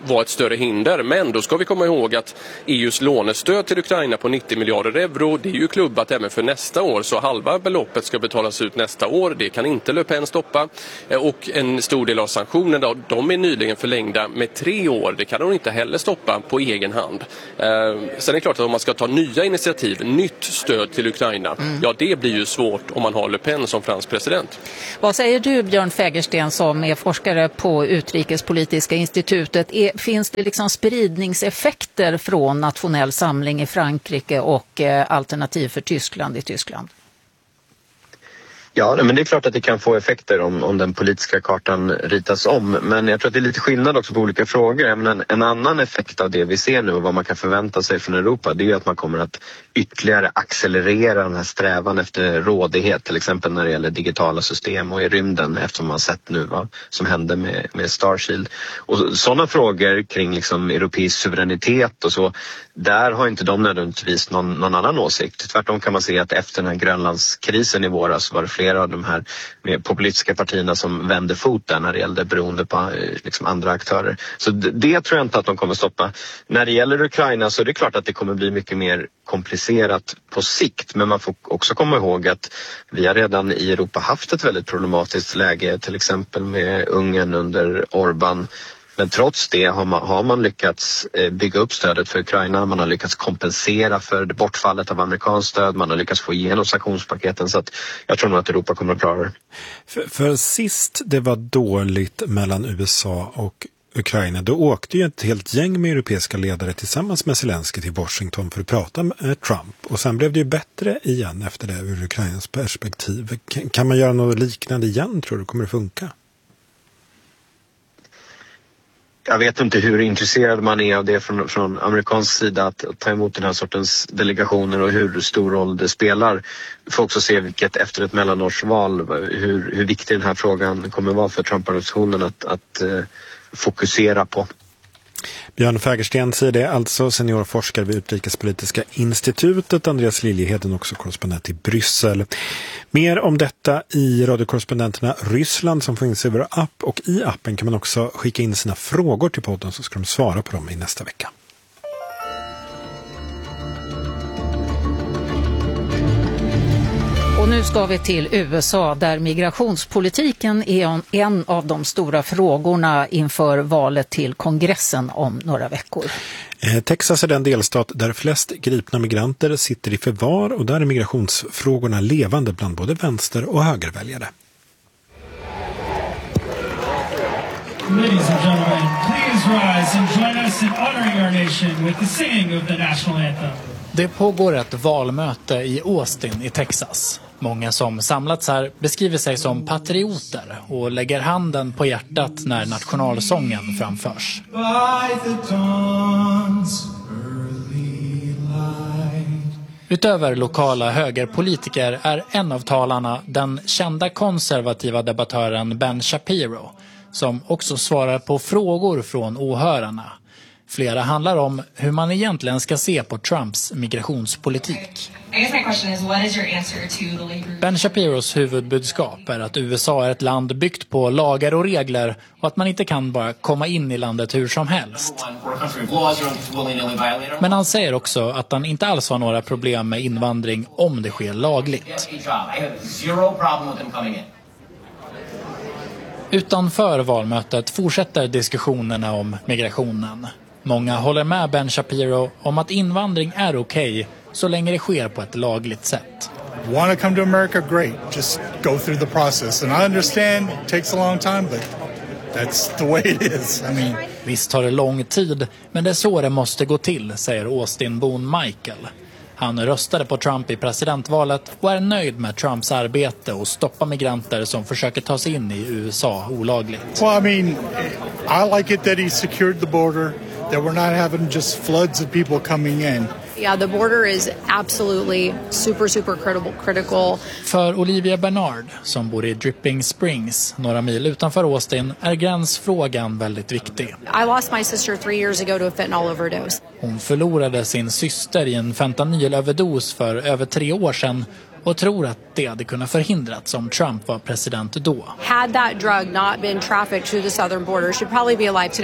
vara ett större hinder. Men då ska vi komma ihåg att E U:s lånestöd till Ukraina på nittio miljarder euro, det är ju klubbat även för nästa år, så halva beloppet ska betalas ut nästa år. Det kan inte Le Pen stoppa. Och en stor del av sanktionerna, de är nyligen förlängda med tre år. Det kan de inte heller stoppa på egen hand. Sen är det klart att om man ska ta nya initiativ, nytt stöd till Ukraina, mm. ja det blir ju svårt om man har Le Pen som fransk president. Vad säger du, Björn Fägersten, som är forskare på Utrikespolitiska institutet? Är, finns det liksom spridningseffekter från nationell samling i Frankrike och eh, alternativ för Tyskland i Tyskland? Ja, men det är klart att det kan få effekter om, om den politiska kartan ritas om. Men jag tror att det är lite skillnad också på olika frågor. Men en annan effekt av det vi ser nu och vad man kan förvänta sig från Europa, det är att man kommer att ytterligare accelerera den här strävan efter rådighet. Till exempel när det gäller digitala system och i rymden, eftersom man har sett nu vad som hände med, med Starshield. Och sådana frågor kring liksom europeisk suveränitet och så, där har inte de nödvändigtvis någon, någon annan åsikt. Tvärtom kan man se att efter den här Grönlandskrisen i våras var det flera av de här populistiska partierna som vände foten när det gällde beroende på liksom andra aktörer. Så det, det tror jag inte att de kommer stoppa. När det gäller Ukraina så är det klart att det kommer bli mycket mer komplicerat på sikt, men man får också komma ihåg att vi har redan i Europa haft ett väldigt problematiskt läge, till exempel med Ungern under Orbán. Men trots det har man, har man lyckats bygga upp stödet för Ukraina, man har lyckats kompensera för det bortfallet av amerikanskt stöd, man har lyckats få igenom sanktionspaketen, så att jag tror nog att Europa kommer att klara det. För, för sist det var dåligt mellan U S A och Ukraina, då åkte ju ett helt gäng med europeiska ledare tillsammans med Zelensky till Washington för att prata med Trump. Och sen blev det ju bättre igen efter det ur Ukrainas perspektiv. Kan, kan man göra något liknande igen, tror du? Kommer det funka? Jag vet inte hur intresserad man är av det från, från amerikansk sida att ta emot den här sortens delegationer och hur stor roll det spelar. Vi får också se vilket efter ett mellanårsval, hur, hur viktig den här frågan kommer vara för Trump-administrationen att, att uh, fokusera på. Björn Fägersten säger det, alltså seniorforskare vid Utrikespolitiska institutet. Andreas Liljeheden, också korrespondent i Bryssel. Mer om detta i radiokorrespondenterna Ryssland som finns i vår app, och i appen kan man också skicka in sina frågor till podden, så ska de svara på dem i nästa vecka. Och nu ska vi till U S A där migrationspolitiken är en av de stora frågorna inför valet till kongressen om några veckor. Texas är den delstat där flest gripna migranter sitter i förvar, och där är migrationsfrågorna levande bland både vänster- och högerväljare. Ladies and gentlemen, please rise and join us in honoring our nation with the singing of the national anthem. Det pågår ett valmöte i Austin i Texas. Många som samlats här beskriver sig som patrioter och lägger handen på hjärtat när nationalsången framförs. Utöver lokala högerpolitiker är en av talarna den kända konservativa debattören Ben Shapiro, som också svarar på frågor från åhörarna. Flera handlar om hur man egentligen ska se på Trumps migrationspolitik. Ben Shapiros huvudbudskap är att U S A är ett land byggt på lagar och regler och att man inte kan bara komma in i landet hur som helst. Men han säger också att han inte alls har några problem med invandring om det sker lagligt. Utanför valmötet fortsätter diskussionerna om migrationen. Många håller med Ben Shapiro om att invandring är okej så länge det sker på ett lagligt sätt. Want to come to America? Great. Just go through the process. And I understand it takes a long time, but that's the way it is. I mean... Visst tar det lång tid, men det är så det måste gå till, säger Austin-bon Michael. Han röstade på Trump i presidentvalet och är nöjd med Trumps arbete och stoppa migranter som försöker ta sig in i U S A olagligt. Well, I mean, I like it that he secured the border, that we're not having just floods of people coming in. Yeah, the border is absolutely super, super critical. critical. För Olivia Bernard, som bor i Dripping Springs, några mil utanför Austin, är gränsfrågan väldigt viktig. I lost my sister three years ago to a fentanyl overdose. Hon förlorade sin syster i en fentanylöverdos för över tre år sedan och tror att det hade kunnat förhindras om Trump var president då. Had that drug not been trafficked through the southern border, she'd probably be alive today.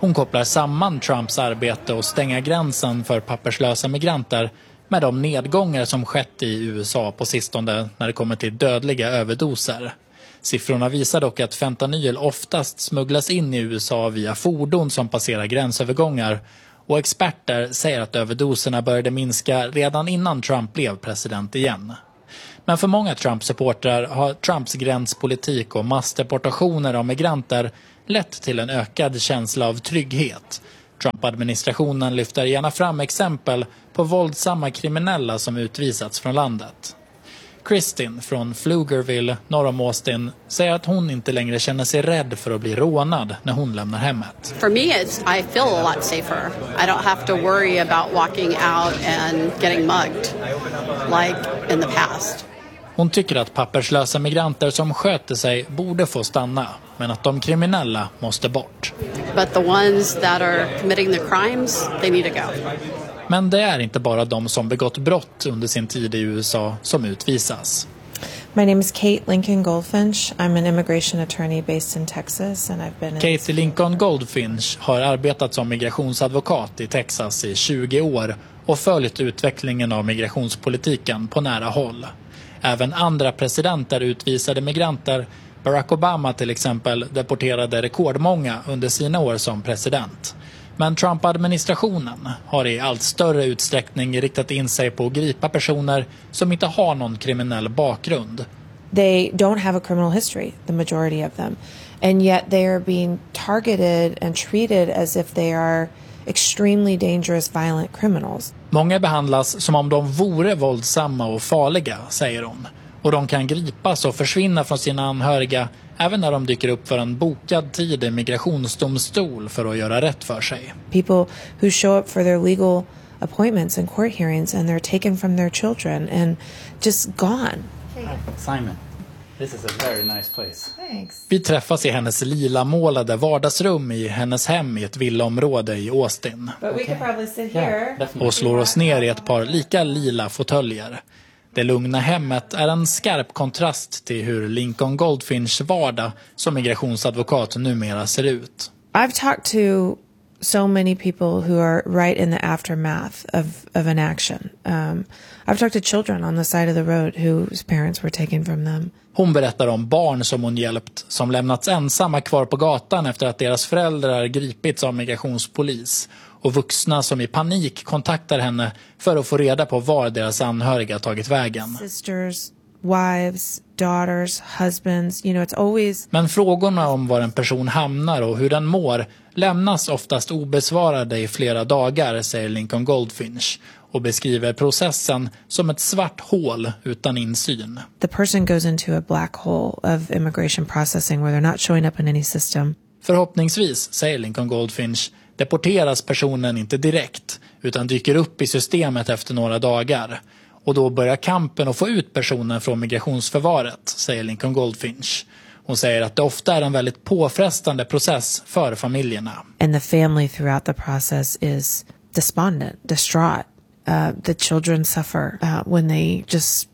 Hon kopplar samman Trumps arbete att stänga gränsen för papperslösa migranter med de nedgångar som skett i U S A på sistone när det kommer till dödliga överdoser. Siffrorna visar dock att fentanyl oftast smugglas in i U S A via fordon som passerar gränsövergångar, och experter säger att överdoserna började minska redan innan Trump blev president igen. Men för många Trump-supportrar har Trumps gränspolitik och massdeportationer av migranter lett till en ökad känsla av trygghet. Trump-administrationen lyfter gärna fram exempel på våldsamma kriminella som utvisats från landet. Kristin från Pflugerville, norr om Austin, säger att hon inte längre känner sig rädd för att bli rånad när hon lämnar hemmet. For me, it's, I feel a lot safer. I don't have to worry about walking out and getting mugged like in the past. Hon tycker att papperslösa migranter som sköter sig borde få stanna, men att de kriminella måste bort. But the ones that are committing the crimes, they need to go. Men det är inte bara de som begått brott under sin tid i U S A som utvisas. My name is Kate Lincoln Goldfinch. I'm an immigration attorney based in Texas, and I've been in... Kate Lincoln Goldfinch har arbetat som migrationsadvokat i Texas i tjugo år och följt utvecklingen av migrationspolitiken på nära håll. Även andra presidenter utvisade migranter. Barack Obama till exempel deporterade rekordmånga under sina år som president. Men Trump-administrationen har i allt större utsträckning riktat in sig på att gripa personer som inte har någon kriminell bakgrund. They don't have a criminal history, the majority of them. And yet they are being targeted and treated as if they are extremely dangerous, violent criminals. Många behandlas som om de vore våldsamma och farliga, säger hon. Och de kan gripas och försvinna från sina anhöriga även när de dyker upp för en bokad tid i migrationsdomstol för att göra rätt för sig. People who show up for their legal appointments and court hearings and they're taken from their children and just gone. Simon, this is a very nice place. Thanks. Vi träffas i hennes lila målade vardagsrum i hennes hem i ett villaområde i Austin. But we could probably sit here. Och slår oss ner i ett par lika lila fåtöljer. Det lugna hemmet är en skarp kontrast till hur Lincoln Goldfinch vardag som migrationsadvokat numera ser ut. I've talked to so many people who are right in the aftermath of, of an action. Um, I've talked to children on the side of the road whose parents were taken from them. Hon berättar om barn som hon hjälpt som lämnats ensamma kvar på gatan efter att deras föräldrar gripits av migrationspolis. Och vuxna som i panik kontaktar henne för att få reda på var deras anhöriga tagit vägen. Sisters, wives, daughters, husbands, you know, it's always... Men frågorna om var en person hamnar och hur den mår lämnas oftast obesvarade i flera dagar, säger Lincoln Goldfinch, och beskriver processen som ett svart hål utan insyn. The person goes into a black hole of immigration processing where they're not showing up in any system. Förhoppningsvis, säger Lincoln Goldfinch, deporteras personen inte direkt utan dyker upp i systemet efter några dagar. Och då börjar kampen att få ut personen från migrationsförvaret, säger Lincoln Goldfinch. Hon säger att det ofta är en väldigt påfrestande process för familjerna. And the family throughout the process is despondent, distraught. Uh, the children suffer uh, when they just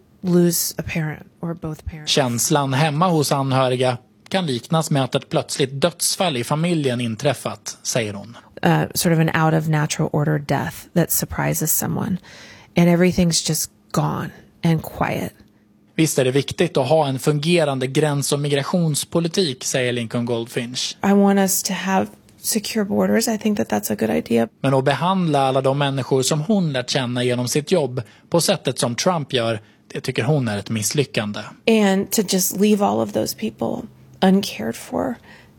lose a parent or both parents. Känslan hemma hos anhöriga kan liknas med att ett plötsligt dödsfall i familjen inträffat, säger hon. Uh, sort of an out of natural order death that surprises someone. And everything's just gone and quiet. Visst är det viktigt att ha en fungerande gräns- och migrationspolitik, säger Lincoln Goldfinch. I want us to have secure borders. I think that that's a good idea. Men att behandla alla de människor som hon lärt känna genom sitt jobb på sättet som Trump gör, det tycker hon är ett misslyckande. And to just leave all of those people uncared for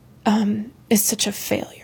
um, is such a failure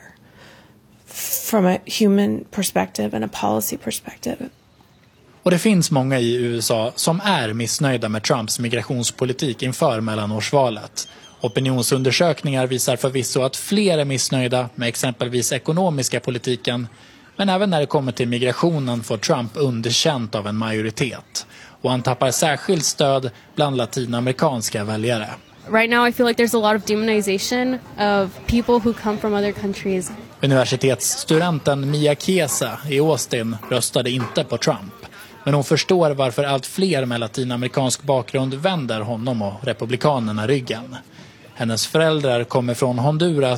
from a human perspective and a policy perspective. Och det finns många i U S A som är missnöjda med Trumps migrationspolitik inför mellanårsvalet. Opinionsundersökningar visar förvisso att fler är missnöjda med exempelvis ekonomiska politiken, men även när det kommer till migrationen får Trump underkänt av en majoritet. Och han tappar särskilt stöd bland latinamerikanska väljare. Right now I feel like there's a lot of demonization of people who come from other countries. Universitetsstudenten Mia Kesa i Austin röstade inte på Trump. Men hon förstår varför allt fler med latinamerikansk bakgrund vänder honom och republikanerna ryggen. Hennes föräldrar kommer från Honduras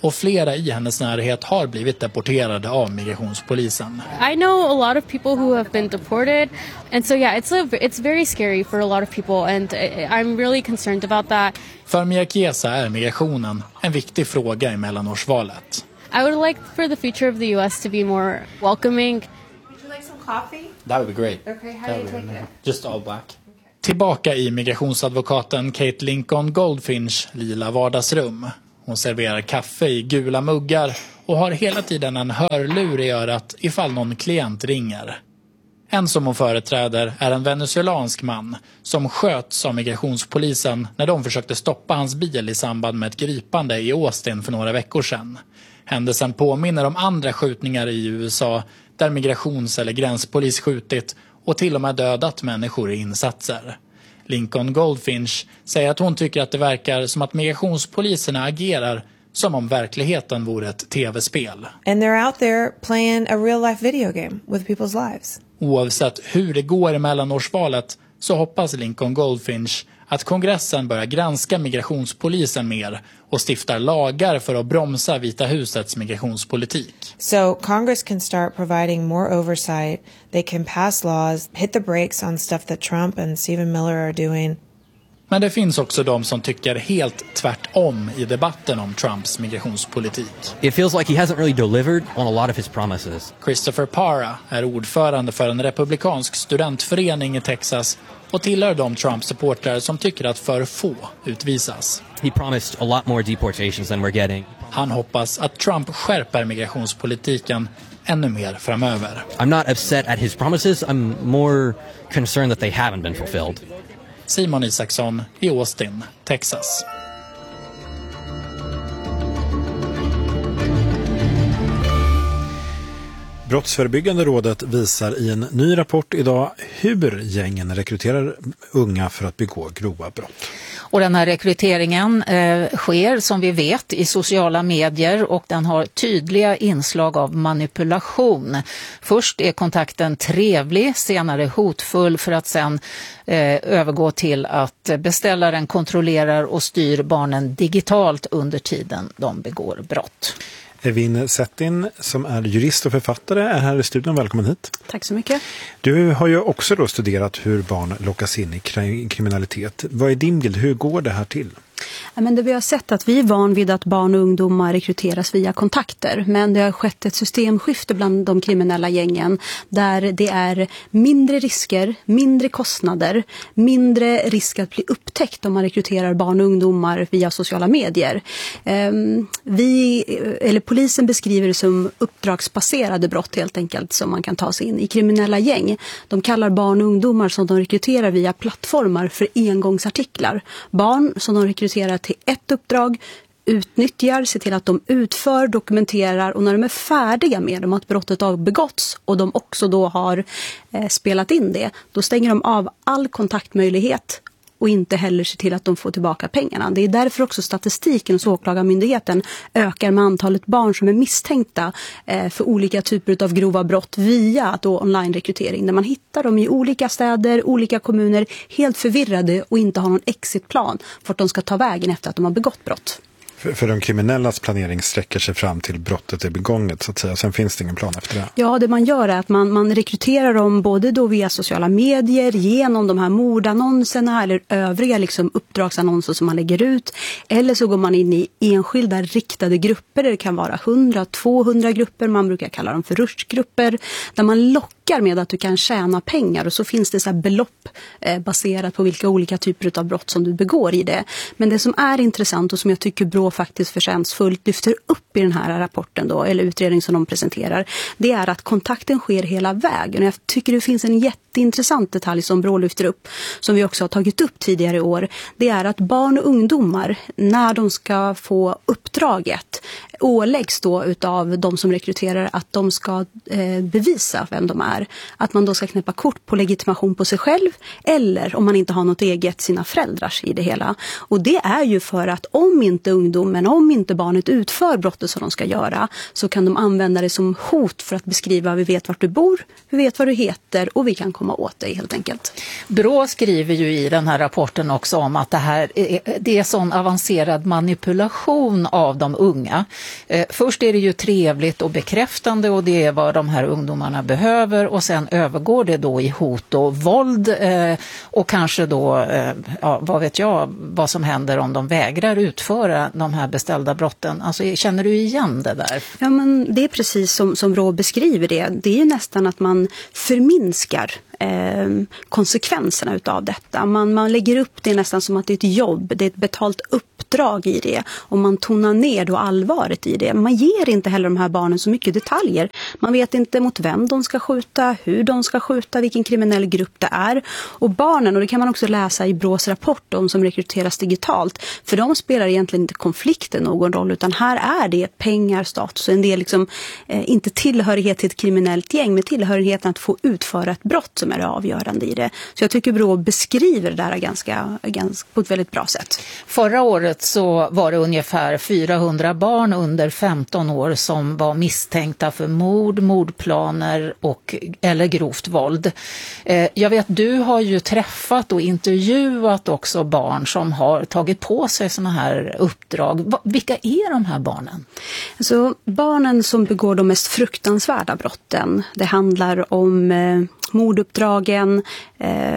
och flera i hennes närhet har blivit deporterade av migrationspolisen. I know a lot of people who have been deported, and so yeah, it's a, it's very scary for a lot of people, and I'm really concerned about that. För Mia Chiesa är migrationen en viktig fråga i mellanårsvalet. I would like for the future of the U S to be more welcoming. Would you like some coffee? That would be great. Okay, how do you take it? Just all black. Tillbaka i migrationsadvokaten Kate Lincoln Goldfinch lila vardagsrum. Hon serverar kaffe i gula muggar och har hela tiden en hörlur i örat ifall någon klient ringer. En som hon företräder är en venezuelansk man som sköts av migrationspolisen när de försökte stoppa hans bil i samband med ett gripande i Austin för några veckor sedan. Händelsen påminner om andra skjutningar i U S A där migrations- eller gränspolis skjutit och till och med dödat människor i insatser. Lincoln Goldfinch säger att hon tycker att det verkar som att migrationspoliserna agerar som om verkligheten vore ett tv-spel. And they're out there playing a real life video game with people's lives. Oavsett hur det går i mellanårsvalet så hoppas Lincoln Goldfinch att kongressen börjar granska migrationspolisen mer och stiftar lagar för att bromsa Vita husets migrationspolitik. So Congress can start providing more oversight. They can pass laws, hit the brakes on stuff that Trump and Stephen Miller are doing. Men det finns också de som tycker helt tvärtom i debatten om Trumps migrationspolitik. It feels like he hasn't really delivered on a lot of his promises. Christopher Parra är ordförande för en republikansk studentförening i Texas och tillhör de Trump-supportrar som tycker att för få utvisas. He promised a lot more deportations than we're getting. Han hoppas att Trump skärper migrationspolitiken ännu mer framöver. I'm not upset at his promises. I'm more concerned that they haven't been fulfilled. Simon Isaksson i Austin, Texas. Brottsförebyggande rådet visar i en ny rapport idag hur gängen rekryterar unga för att begå grova brott. Och den här rekryteringen eh, sker som vi vet i sociala medier och den har tydliga inslag av manipulation. Först är kontakten trevlig, senare hotfull för att sen eh, övergå till att beställaren kontrollerar och styr barnen digitalt under tiden de begår brott. Evin Settin som är jurist och författare är här i studion. Välkommen hit. Tack så mycket. Du har ju också då studerat hur barn lockas in i kriminalitet. Vad är din bild? Hur går det här till? Men det vi har sett att vi är van vid att barn och ungdomar rekryteras via kontakter. Men det har skett ett systemskifte bland de kriminella gängen där det är mindre risker, mindre kostnader, mindre risk att bli upptäckt om man rekryterar barn och ungdomar via sociala medier. Vi, eller polisen beskriver det som uppdragsbaserade brott helt enkelt som man kan ta sig in i kriminella gäng. De kallar barn och ungdomar som de rekryterar via plattformar för engångsartiklar. Barn som de rekryterar till ett uppdrag, utnyttjar, ser till att de utför, dokumenterar och när de är färdiga med dem att brottet har begåtts och de också då har eh, spelat in det, då stänger de av all kontaktmöjlighet och inte heller se till att de får tillbaka pengarna. Det är därför också statistiken hos åklagarmyndigheten ökar med antalet barn som är misstänkta eh, för olika typer av grova brott via då online-rekrytering. Där man hittar dem i olika städer, olika kommuner, helt förvirrade och inte har någon exitplan för att de ska ta vägen efter att de har begått brott. För, för de kriminellas planering sträcker sig fram till brottet är begånget så att säga. Sen finns det ingen plan efter det. Ja, det man gör är att man, man rekryterar dem både då via sociala medier, genom de här mordannonserna eller övriga liksom uppdragsannonser som man lägger ut. Eller så går man in i enskilda riktade grupper. Det kan vara hundra, tvåhundra grupper. Man brukar kalla dem för rushgrupper. Där man lockar med att du kan tjäna pengar. Och så finns det så här belopp eh, baserat på vilka olika typer av brott som du begår i det. Men det som är intressant och som jag tycker Brå faktiskt förtjänstfullt lyfter upp i den här rapporten då, eller utredning som de presenterar, det är att kontakten sker hela vägen. Jag tycker det finns en jätteintressant detalj som Brå lyfter upp, som vi också har tagit upp tidigare i år. Det är att barn och ungdomar, när de ska få uppdraget, åläggs då utav de som rekryterar att de ska eh, bevisa vem de är. Att man då ska knäppa kort på legitimation på sig själv eller om man inte har något eget, sina föräldrars i det hela. Och det är ju för att om inte ungdomen, om inte barnet utför brottet som de ska göra, så kan de använda det som hot för att beskriva vi vet vart du bor, vi vet vad du heter och vi kan komma åt det helt enkelt. Brå skriver ju i den här rapporten också om att det här är, det är sån avancerad manipulation av de unga. Eh, först är det ju trevligt och bekräftande och det är vad de här ungdomarna behöver och sen övergår det då i hot och våld eh, och kanske då, eh, ja, vad vet jag, vad som händer om de vägrar utföra de här beställda brotten. Alltså, känner du igen det där? Ja, men det är precis som, som Brå beskriver det. Det är ju nästan att man förminskar eh, konsekvenserna utav detta. Man, man lägger upp det nästan som att det är ett jobb, det är ett betalt uppdrag i det och man tonar ner då allvaret i det. Man ger inte heller de här barnen så mycket detaljer. Man vet inte mot vem de ska skjuta, hur de ska skjuta, vilken kriminell grupp det är. Och barnen, och det kan man också läsa i Brås rapport om som rekryteras digitalt, för de spelar egentligen inte konflikten någon roll utan här är det pengar, status, en del liksom eh, inte tillhörighet till ett kriminellt gäng men tillhörigheten att få utföra ett brott som är det avgörande i det. Så jag tycker Brå beskriver det där ganska, ganska, på ett väldigt bra sätt. Förra året så var det ungefär fyrahundra barn under femton år som var misstänkta för mord, mordplaner och, eller grovt våld. Eh, jag vet, du har ju träffat och intervjuat också barn som har tagit på sig såna här uppdrag. Va, vilka är de här barnen? Alltså, barnen som begår de mest fruktansvärda brotten, det handlar om eh, morduppdragen, eh,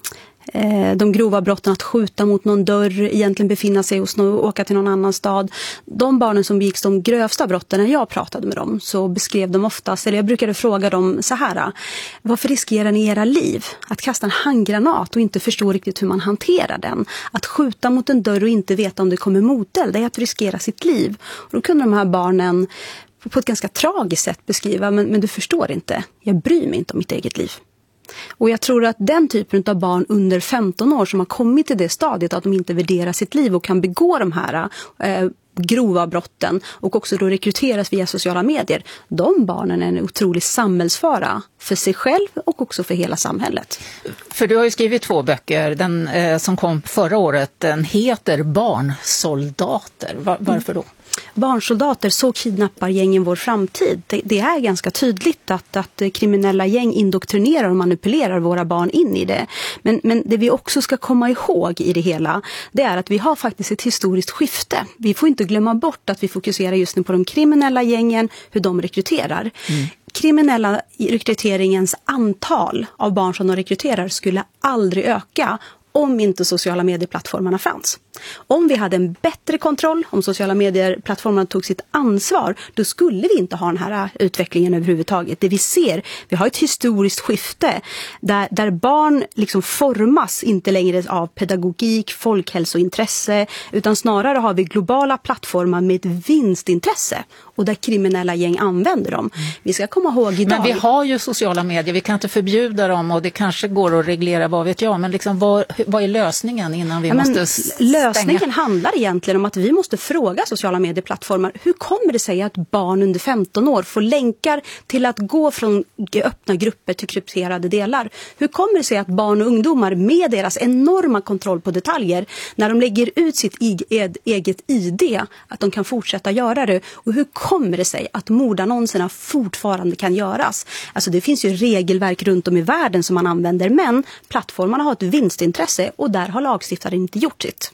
de grova brotten, att skjuta mot någon dörr, egentligen befinna sig hos någon, åka till någon annan stad. De barnen som begicks de grövsta brotten, när jag pratade med dem så beskrev de oftast, eller jag brukade fråga dem så här: varför riskerar ni era liv? Att kasta en handgranat och inte förstå riktigt hur man hanterar den. Att skjuta mot en dörr och inte veta om det kommer moteld, det är att riskera sitt liv. Och då kunde de här barnen på ett ganska tragiskt sätt beskriva, men, men du förstår inte, jag bryr mig inte om mitt eget liv. Och jag tror att den typen av barn under femton år som har kommit till det stadiet att de inte värderar sitt liv och kan begå de här eh, grova brotten och också då rekryteras via sociala medier, de barnen är en otrolig samhällsfara för sig själv och också för hela samhället. För du har ju skrivit två böcker, den eh, som kom förra året, den heter Barnsoldater. Var, varför då? Barnsoldater, så kidnappar gängen vår framtid. Det, det är ganska tydligt att, att kriminella gäng indoktrinerar och manipulerar våra barn in i det. Men, men det vi också ska komma ihåg i det hela, det är att vi har faktiskt ett historiskt skifte. Vi får inte glömma bort att vi fokuserar just nu på de kriminella gängen, hur de rekryterar. Mm. Kriminella rekryteringens antal av barn som de rekryterar skulle aldrig öka om inte sociala medieplattformarna fanns. Om vi hade en bättre kontroll, om sociala medieplattformarna tog sitt ansvar, då skulle vi inte ha den här utvecklingen överhuvudtaget. Det vi ser, vi har ett historiskt skifte där, där barn liksom formas inte längre av pedagogik, folkhälsointresse, utan snarare har vi globala plattformar med ett vinstintresse och där kriminella gäng använder dem. Vi ska komma ihåg idag. Men vi har ju sociala medier, vi kan inte förbjuda dem och det kanske går att reglera, vad vet jag, men liksom vad, vad är lösningen innan vi ja, måste stänga? Lösningen handlar egentligen om att vi måste fråga sociala medieplattformar, hur kommer det sig att barn under femton år får länkar till att gå från öppna grupper till krypterade delar? Hur kommer det sig att barn och ungdomar med deras enorma kontroll på detaljer, när de lägger ut sitt eget I D, att de kan fortsätta göra det? Och hur kommer det sig att mordannonserna fortfarande kan göras? Alltså det finns ju regelverk runt om i världen som man använder, men plattformarna har ett vinstintresse och där har lagstiftaren inte gjort sitt.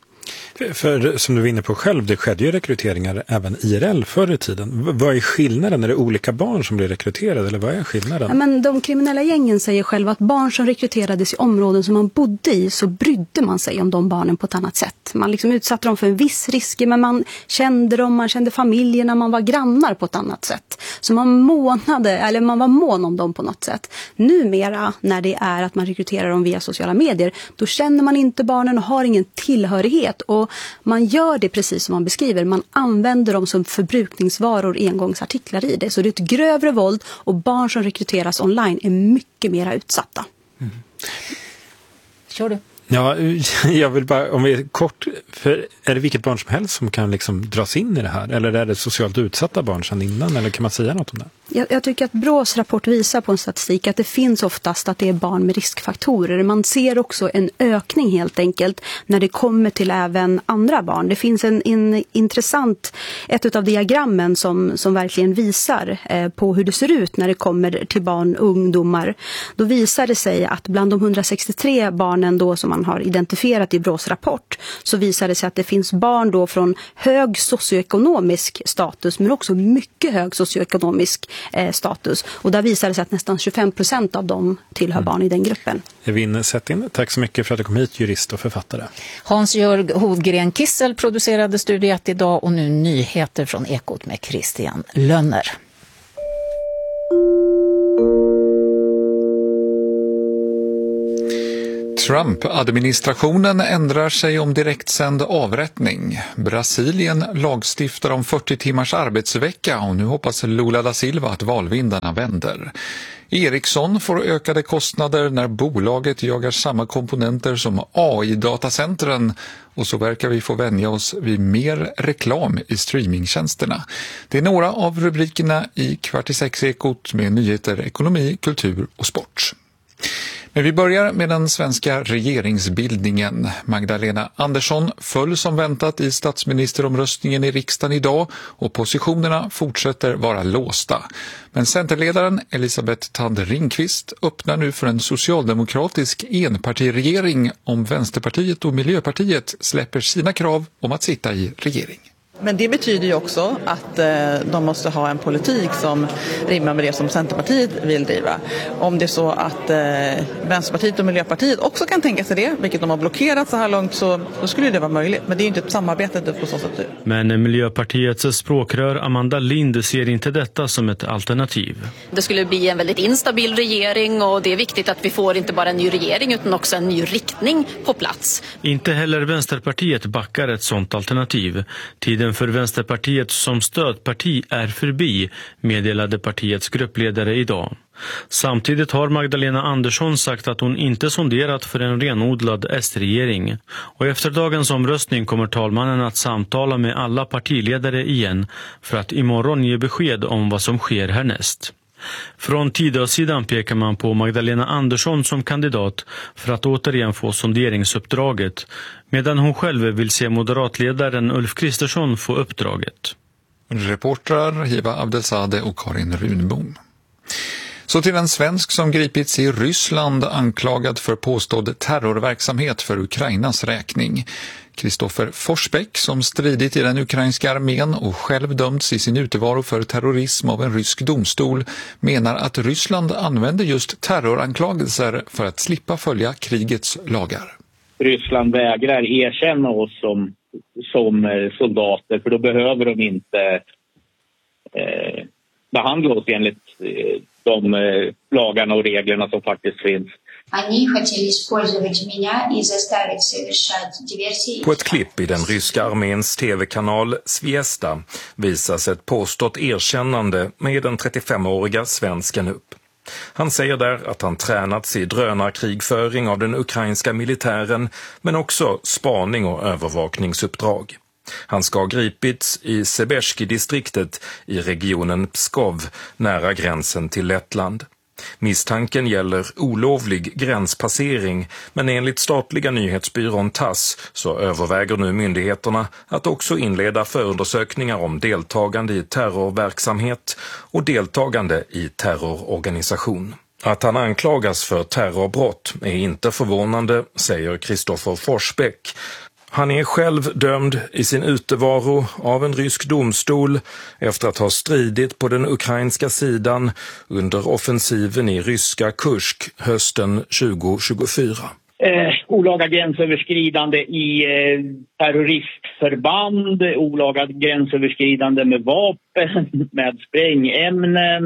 För som du var inne på själv, det skedde ju rekryteringar även I R L förr i tiden. Vad är skillnaden? Är det olika barn som blir rekryterade eller vad är skillnaden? Ja, men de kriminella gängen säger själva att barn som rekryterades i områden som man bodde i, så brydde man sig om de barnen på ett annat sätt. Man liksom utsatte dem för en viss risk, men man kände dem, man kände familjerna, man var grannar på ett annat sätt. Så man månade, eller man var mån om dem på något sätt. Numera, när det är att man rekryterar dem via sociala medier, då känner man inte barnen och har ingen tillhörighet. Och man gör det precis som man beskriver. Man använder dem som förbrukningsvaror, engångsartiklar i det. Så det är ett grövre våld och barn som rekryteras online är mycket mer utsatta. Mm. Kör du. Ja, jag vill bara, om vi är kort, för är det vilket barn som helst som kan liksom dras in i det här? Eller är det socialt utsatta barn sedan innan? Eller kan man säga något om det? Jag, jag tycker att Brås rapport visar på en statistik att det finns oftast att det är barn med riskfaktorer. Man ser också en ökning helt enkelt när det kommer till även andra barn. Det finns en, en intressant, ett av diagrammen som, som verkligen visar eh, på hur det ser ut när det kommer till barn och ungdomar. Då visar det sig att bland de hundrasextiotre barnen då som man har identifierat i Brås rapport så visar det sig att det finns barn då från hög socioekonomisk status men också mycket hög socioekonomisk eh, status. Och där visar det sig att nästan tjugofem procent av dem tillhör mm. barn i den gruppen. Evin Settin, tack så mycket för att du kom hit, jurist och författare. Hans-Jörg Hovgren Kissel producerade Studiet idag och nu nyheter från Ekot med Christian Lönner. Trump-administrationen ändrar sig om direktsänd avrättning. Brasilien lagstiftar om fyrtio timmars arbetsvecka och nu hoppas Lula da Silva att valvindarna vänder. Ericsson får ökade kostnader när bolaget jagar samma komponenter som A I-datacentren och så verkar vi få vänja oss vid mer reklam i streamingtjänsterna. Det är några av rubrikerna i Kvart i sex-ekot med nyheter, ekonomi, kultur och sport. Men vi börjar med den svenska regeringsbildningen. Magdalena Andersson föll som väntat i statsministeromröstningen i riksdagen idag och positionerna fortsätter vara låsta. Men centerledaren Elisabeth Thand Ringqvist öppnar nu för en socialdemokratisk enpartiregering om Vänsterpartiet och Miljöpartiet släpper sina krav om att sitta i regering. Men det betyder ju också att eh, de måste ha en politik som rimmar med det som Centerpartiet vill driva. Om det är så att eh, Vänsterpartiet och Miljöpartiet också kan tänka sig det, vilket de har blockerat så här långt, så då skulle det vara möjligt. Men det är ju inte ett samarbete på så sätt. Men Miljöpartiets språkrör Amanda Lind ser inte detta som ett alternativ. Det skulle bli en väldigt instabil regering och det är viktigt att vi får inte bara en ny regering utan också en ny riktning på plats. Inte heller Vänsterpartiet backar ett sådant alternativ. Tiden för Vänsterpartiet som stödparti är förbi, meddelade partiets gruppledare idag. Samtidigt har Magdalena Andersson sagt att hon inte sonderat för en renodlad S-regering. Och efter dagens omröstning kommer talmannen att samtala med alla partiledare igen för att imorgon ge besked om vad som sker härnäst. Från Tidösidan pekar man på Magdalena Andersson som kandidat för att återigen få sonderingsuppdraget, medan hon själv vill se moderatledaren Ulf Kristersson få uppdraget. Reportrar Hiva Abdelsade och Karin Runbom. Så till en svensk som gripits i Ryssland anklagad för påstådd terrorverksamhet för Ukrainas räkning. Kristoffer Forsbäck, som stridit i den ukrainska armén och själv dömts i sin utevaro för terrorism av en rysk domstol, menar att Ryssland använder just terroranklagelser för att slippa följa krigets lagar. Ryssland vägrar erkänna oss som, som soldater, för då behöver de inte eh, behandla oss enligt eh, de eh, lagarna och reglerna som faktiskt finns. På ett klipp i den ryska arméns tv-kanal Zvezda visas ett påstått erkännande med den trettiofemåriga svensken upp. Han säger där att han tränats i drönarkrigföring av den ukrainska militären men också spaning och övervakningsuppdrag. Han ska ha gripits i Seberski-distriktet i regionen Pskov nära gränsen till Lettland. Misstanken gäller olovlig gränspassering, men enligt statliga nyhetsbyrån Tass så överväger nu myndigheterna att också inleda förundersökningar om deltagande i terrorverksamhet och deltagande i terrororganisation. Att han anklagas för terrorbrott är inte förvånande, säger Kristoffer Forsbäck. Han är själv dömd i sin utevaro av en rysk domstol efter att ha stridit på den ukrainska sidan under offensiven i ryska Kursk hösten tjugo tjugofyra. Eh, olaga gränsöverskridande i eh, terroristförband, olaga gränsöverskridande med vapen, med sprängämnen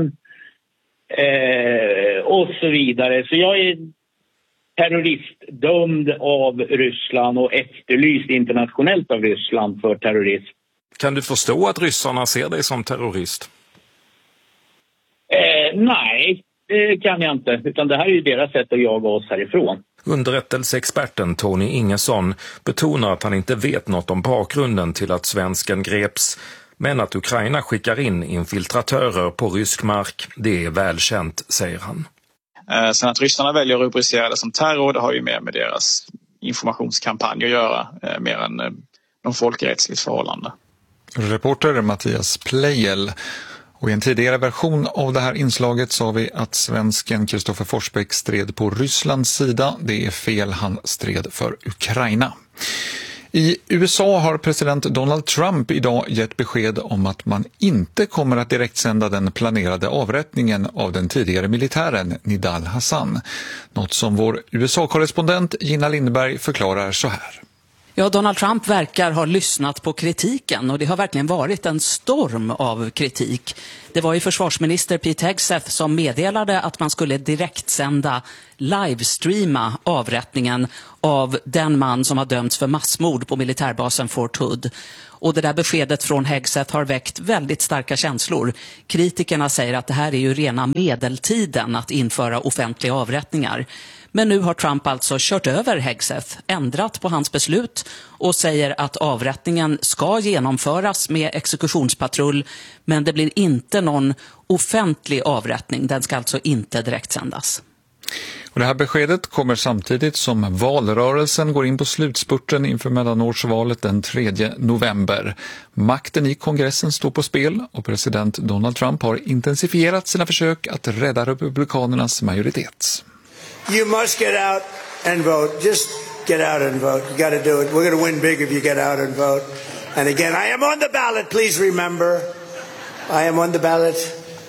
eh, och så vidare. Så jag är terroristdömd av Ryssland och efterlyst internationellt av Ryssland för terrorism. Kan du förstå att ryssarna ser dig som terrorist? Eh, nej, det kan jag inte. Utan det här är ju deras sätt att jaga oss härifrån. Underrättelseexperten Tony Ingesson betonar att han inte vet något om bakgrunden till att svensken greps, men att Ukraina skickar in infiltratörer på rysk mark, det är välkänt, säger han. Eh, sen att ryssarna väljer att rubricera det som terror, det har ju mer med deras informationskampanj att göra, eh, mer än eh, de folkrättsligt förhållande. Reporter Mattias Plejel. Och i en tidigare version av det här inslaget sa vi att svensken Kristoffer Forsbäck stred på Rysslands sida. Det är fel, han stred för Ukraina. I U S A har president Donald Trump idag gett besked om att man inte kommer att direktsända den planerade avrättningen av den tidigare militären Nidal Hassan. Något som vår U S A-korrespondent Gina Lindberg förklarar så här. Ja, Donald Trump verkar ha lyssnat på kritiken och det har verkligen varit en storm av kritik. Det var ju försvarsminister Pete Hegseth som meddelade att man skulle direktsända, livestreama avrättningen av den man som har dömts för massmord på militärbasen Fort Hood. Och det där beskedet från Hegseth har väckt väldigt starka känslor. Kritikerna säger att det här är ju rena medeltiden att införa offentliga avrättningar. Men nu har Trump alltså kört över Hegseth, ändrat på hans beslut och säger att avrättningen ska genomföras med exekutionspatrull, men det blir inte någon offentlig avrättning. Den ska alltså inte direktsändas. Och det här beskedet kommer samtidigt som valrörelsen går in på slutspurten inför mellanårsvalet den tredje november. Makten i kongressen står på spel och president Donald Trump har intensifierat sina försök att rädda republikanernas majoritet. You must get out and vote. Just get out and vote. You got to do it. We're going to win big if you get out and vote. And again, I am on the ballot. Please remember, I am on the ballot.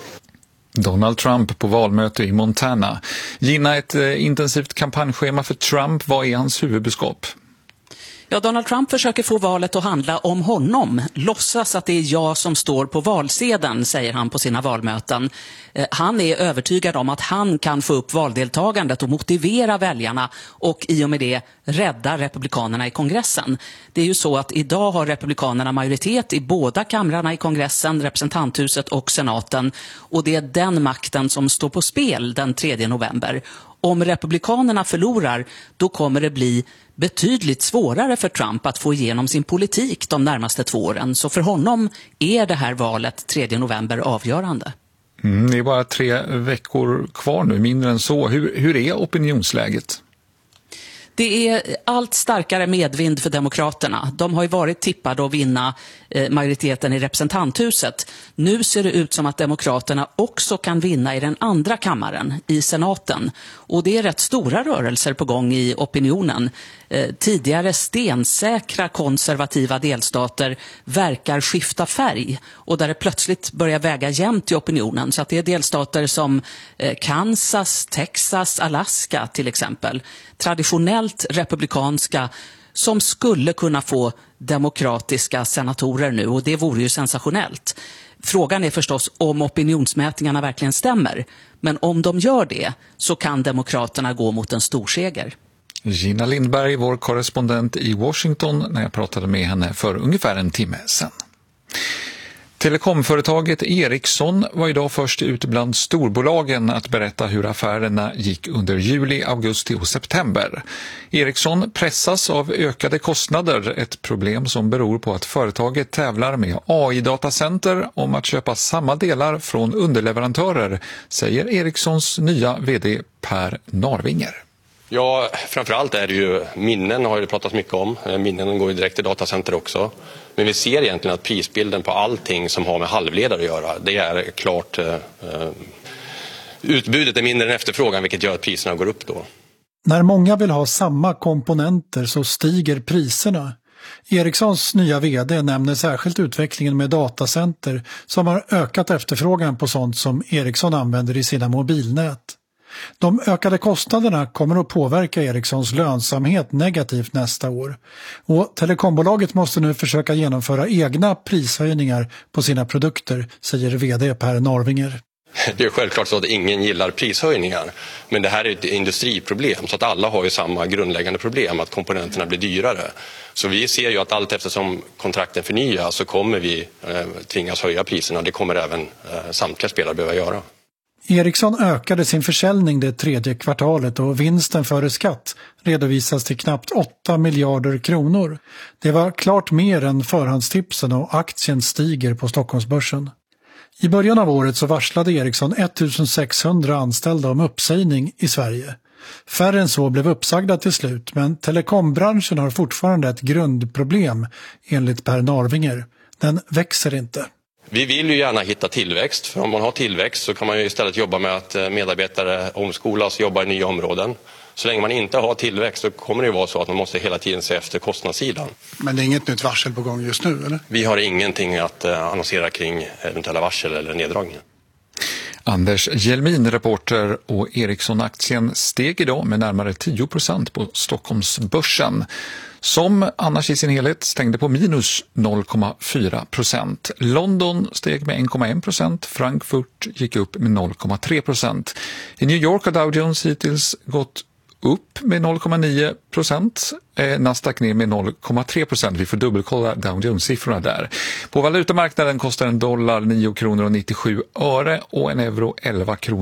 Donald Trump på valmöte i Montana. Gina, ett eh, intensivt kampanjschema för Trump. Vad är hans huvudbudskap? Ja, Donald Trump försöker få valet att handla om honom. Låtsas att det är jag som står på valsedeln, säger han på sina valmöten. Eh, han är övertygad om att han kan få upp valdeltagandet och motivera väljarna och i och med det rädda republikanerna i kongressen. Det är ju så att idag har republikanerna majoritet i båda kamrarna i kongressen, representanthuset och senaten. Och det är den makten som står på spel den tredje november. Om republikanerna förlorar, då kommer det bli betydligt svårare för Trump att få igenom sin politik de närmaste två åren. Så för honom är det här valet tredje november avgörande. Mm, det är bara tre veckor kvar nu, mindre än så. Hur, hur är opinionsläget? Det är allt starkare medvind för demokraterna. De har ju varit tippade att vinna eh, majoriteten i representanthuset. Nu ser det ut som att demokraterna också kan vinna i den andra kammaren, i senaten. Och det är rätt stora rörelser på gång i opinionen. Eh, tidigare stensäkra konservativa delstater verkar skifta färg. Och där det plötsligt börjar väga jämnt i opinionen. Så att det är delstater som eh, Kansas, Texas, Alaska till exempel. Traditionellt republikanska som skulle kunna få demokratiska senatorer nu, och det vore ju sensationellt. Frågan är förstås om opinionsmätningarna verkligen stämmer, men om de gör det så kan demokraterna gå mot en storseger. Gina Lindberg, vår korrespondent i Washington, när jag pratade med henne för ungefär en timme sedan. Telekomföretaget Ericsson var idag först ut bland storbolagen att berätta hur affärerna gick under juli, augusti och september. Ericsson pressas av ökade kostnader, ett problem som beror på att företaget tävlar med A I-datacenter om att köpa samma delar från underleverantörer, säger Ericssons nya vd Per Narvinger. Ja, framförallt är det ju minnen har det pratats mycket om. Minnen går ju direkt till datacenter också. Men vi ser egentligen att prisbilden på allting som har med halvledare att göra, det är klart eh, utbudet är mindre än efterfrågan, vilket gör att priserna går upp då. När många vill ha samma komponenter så stiger priserna. Ericssons nya vd nämner särskilt utvecklingen med datacenter som har ökat efterfrågan på sånt som Ericsson använder i sina mobilnät. De ökade kostnaderna kommer att påverka Ericssons lönsamhet negativt nästa år. Och telekombolaget måste nu försöka genomföra egna prishöjningar på sina produkter, säger vd Per Narvinger. Det är självklart så att ingen gillar prishöjningar, men det här är ett industriproblem så att alla har ju samma grundläggande problem, att komponenterna blir dyrare. Så vi ser ju att allt eftersom kontrakten förnyas så kommer vi eh, tvingas höja priserna. Det kommer även eh, samtliga spelare behöva göra. Ericsson ökade sin försäljning det tredje kvartalet och vinsten före skatt redovisas till knappt åtta miljarder kronor. Det var klart mer än förhandstipsen och aktien stiger på Stockholmsbörsen. I början av året så varslade Ericsson sextonhundra anställda om uppsägning i Sverige. Färre än så blev uppsagda till slut, men telekombranschen har fortfarande ett grundproblem enligt Per Narvinger. Den växer inte. Vi vill ju gärna hitta tillväxt, för om man har tillväxt så kan man ju istället jobba med att medarbetare omskolas och jobba i nya områden. Så länge man inte har tillväxt så kommer det ju vara så att man måste hela tiden se efter kostnadssidan. Men det är inget nytt varsel på gång just nu, eller? Vi har ingenting att annonsera kring eventuella varsel eller neddragningar. Anders Hjelmin, reporter, och Ericsson-aktien steg idag med närmare tio procent på Stockholmsbörsen, som annars i sin helhet stängde på minus noll komma fyra procent. London steg med en komma en procent, Frankfurt gick upp med noll komma tre procent. I New York har Dow Jones hittills gått upp med noll komma nio procent, eh, Nasdaq ner med noll komma tre procent. Vi får dubbelkolla Dow Jones-siffrorna där. På valutamarknaden kostar en dollar nio kronor och nittiosju öre och en euro elva kronor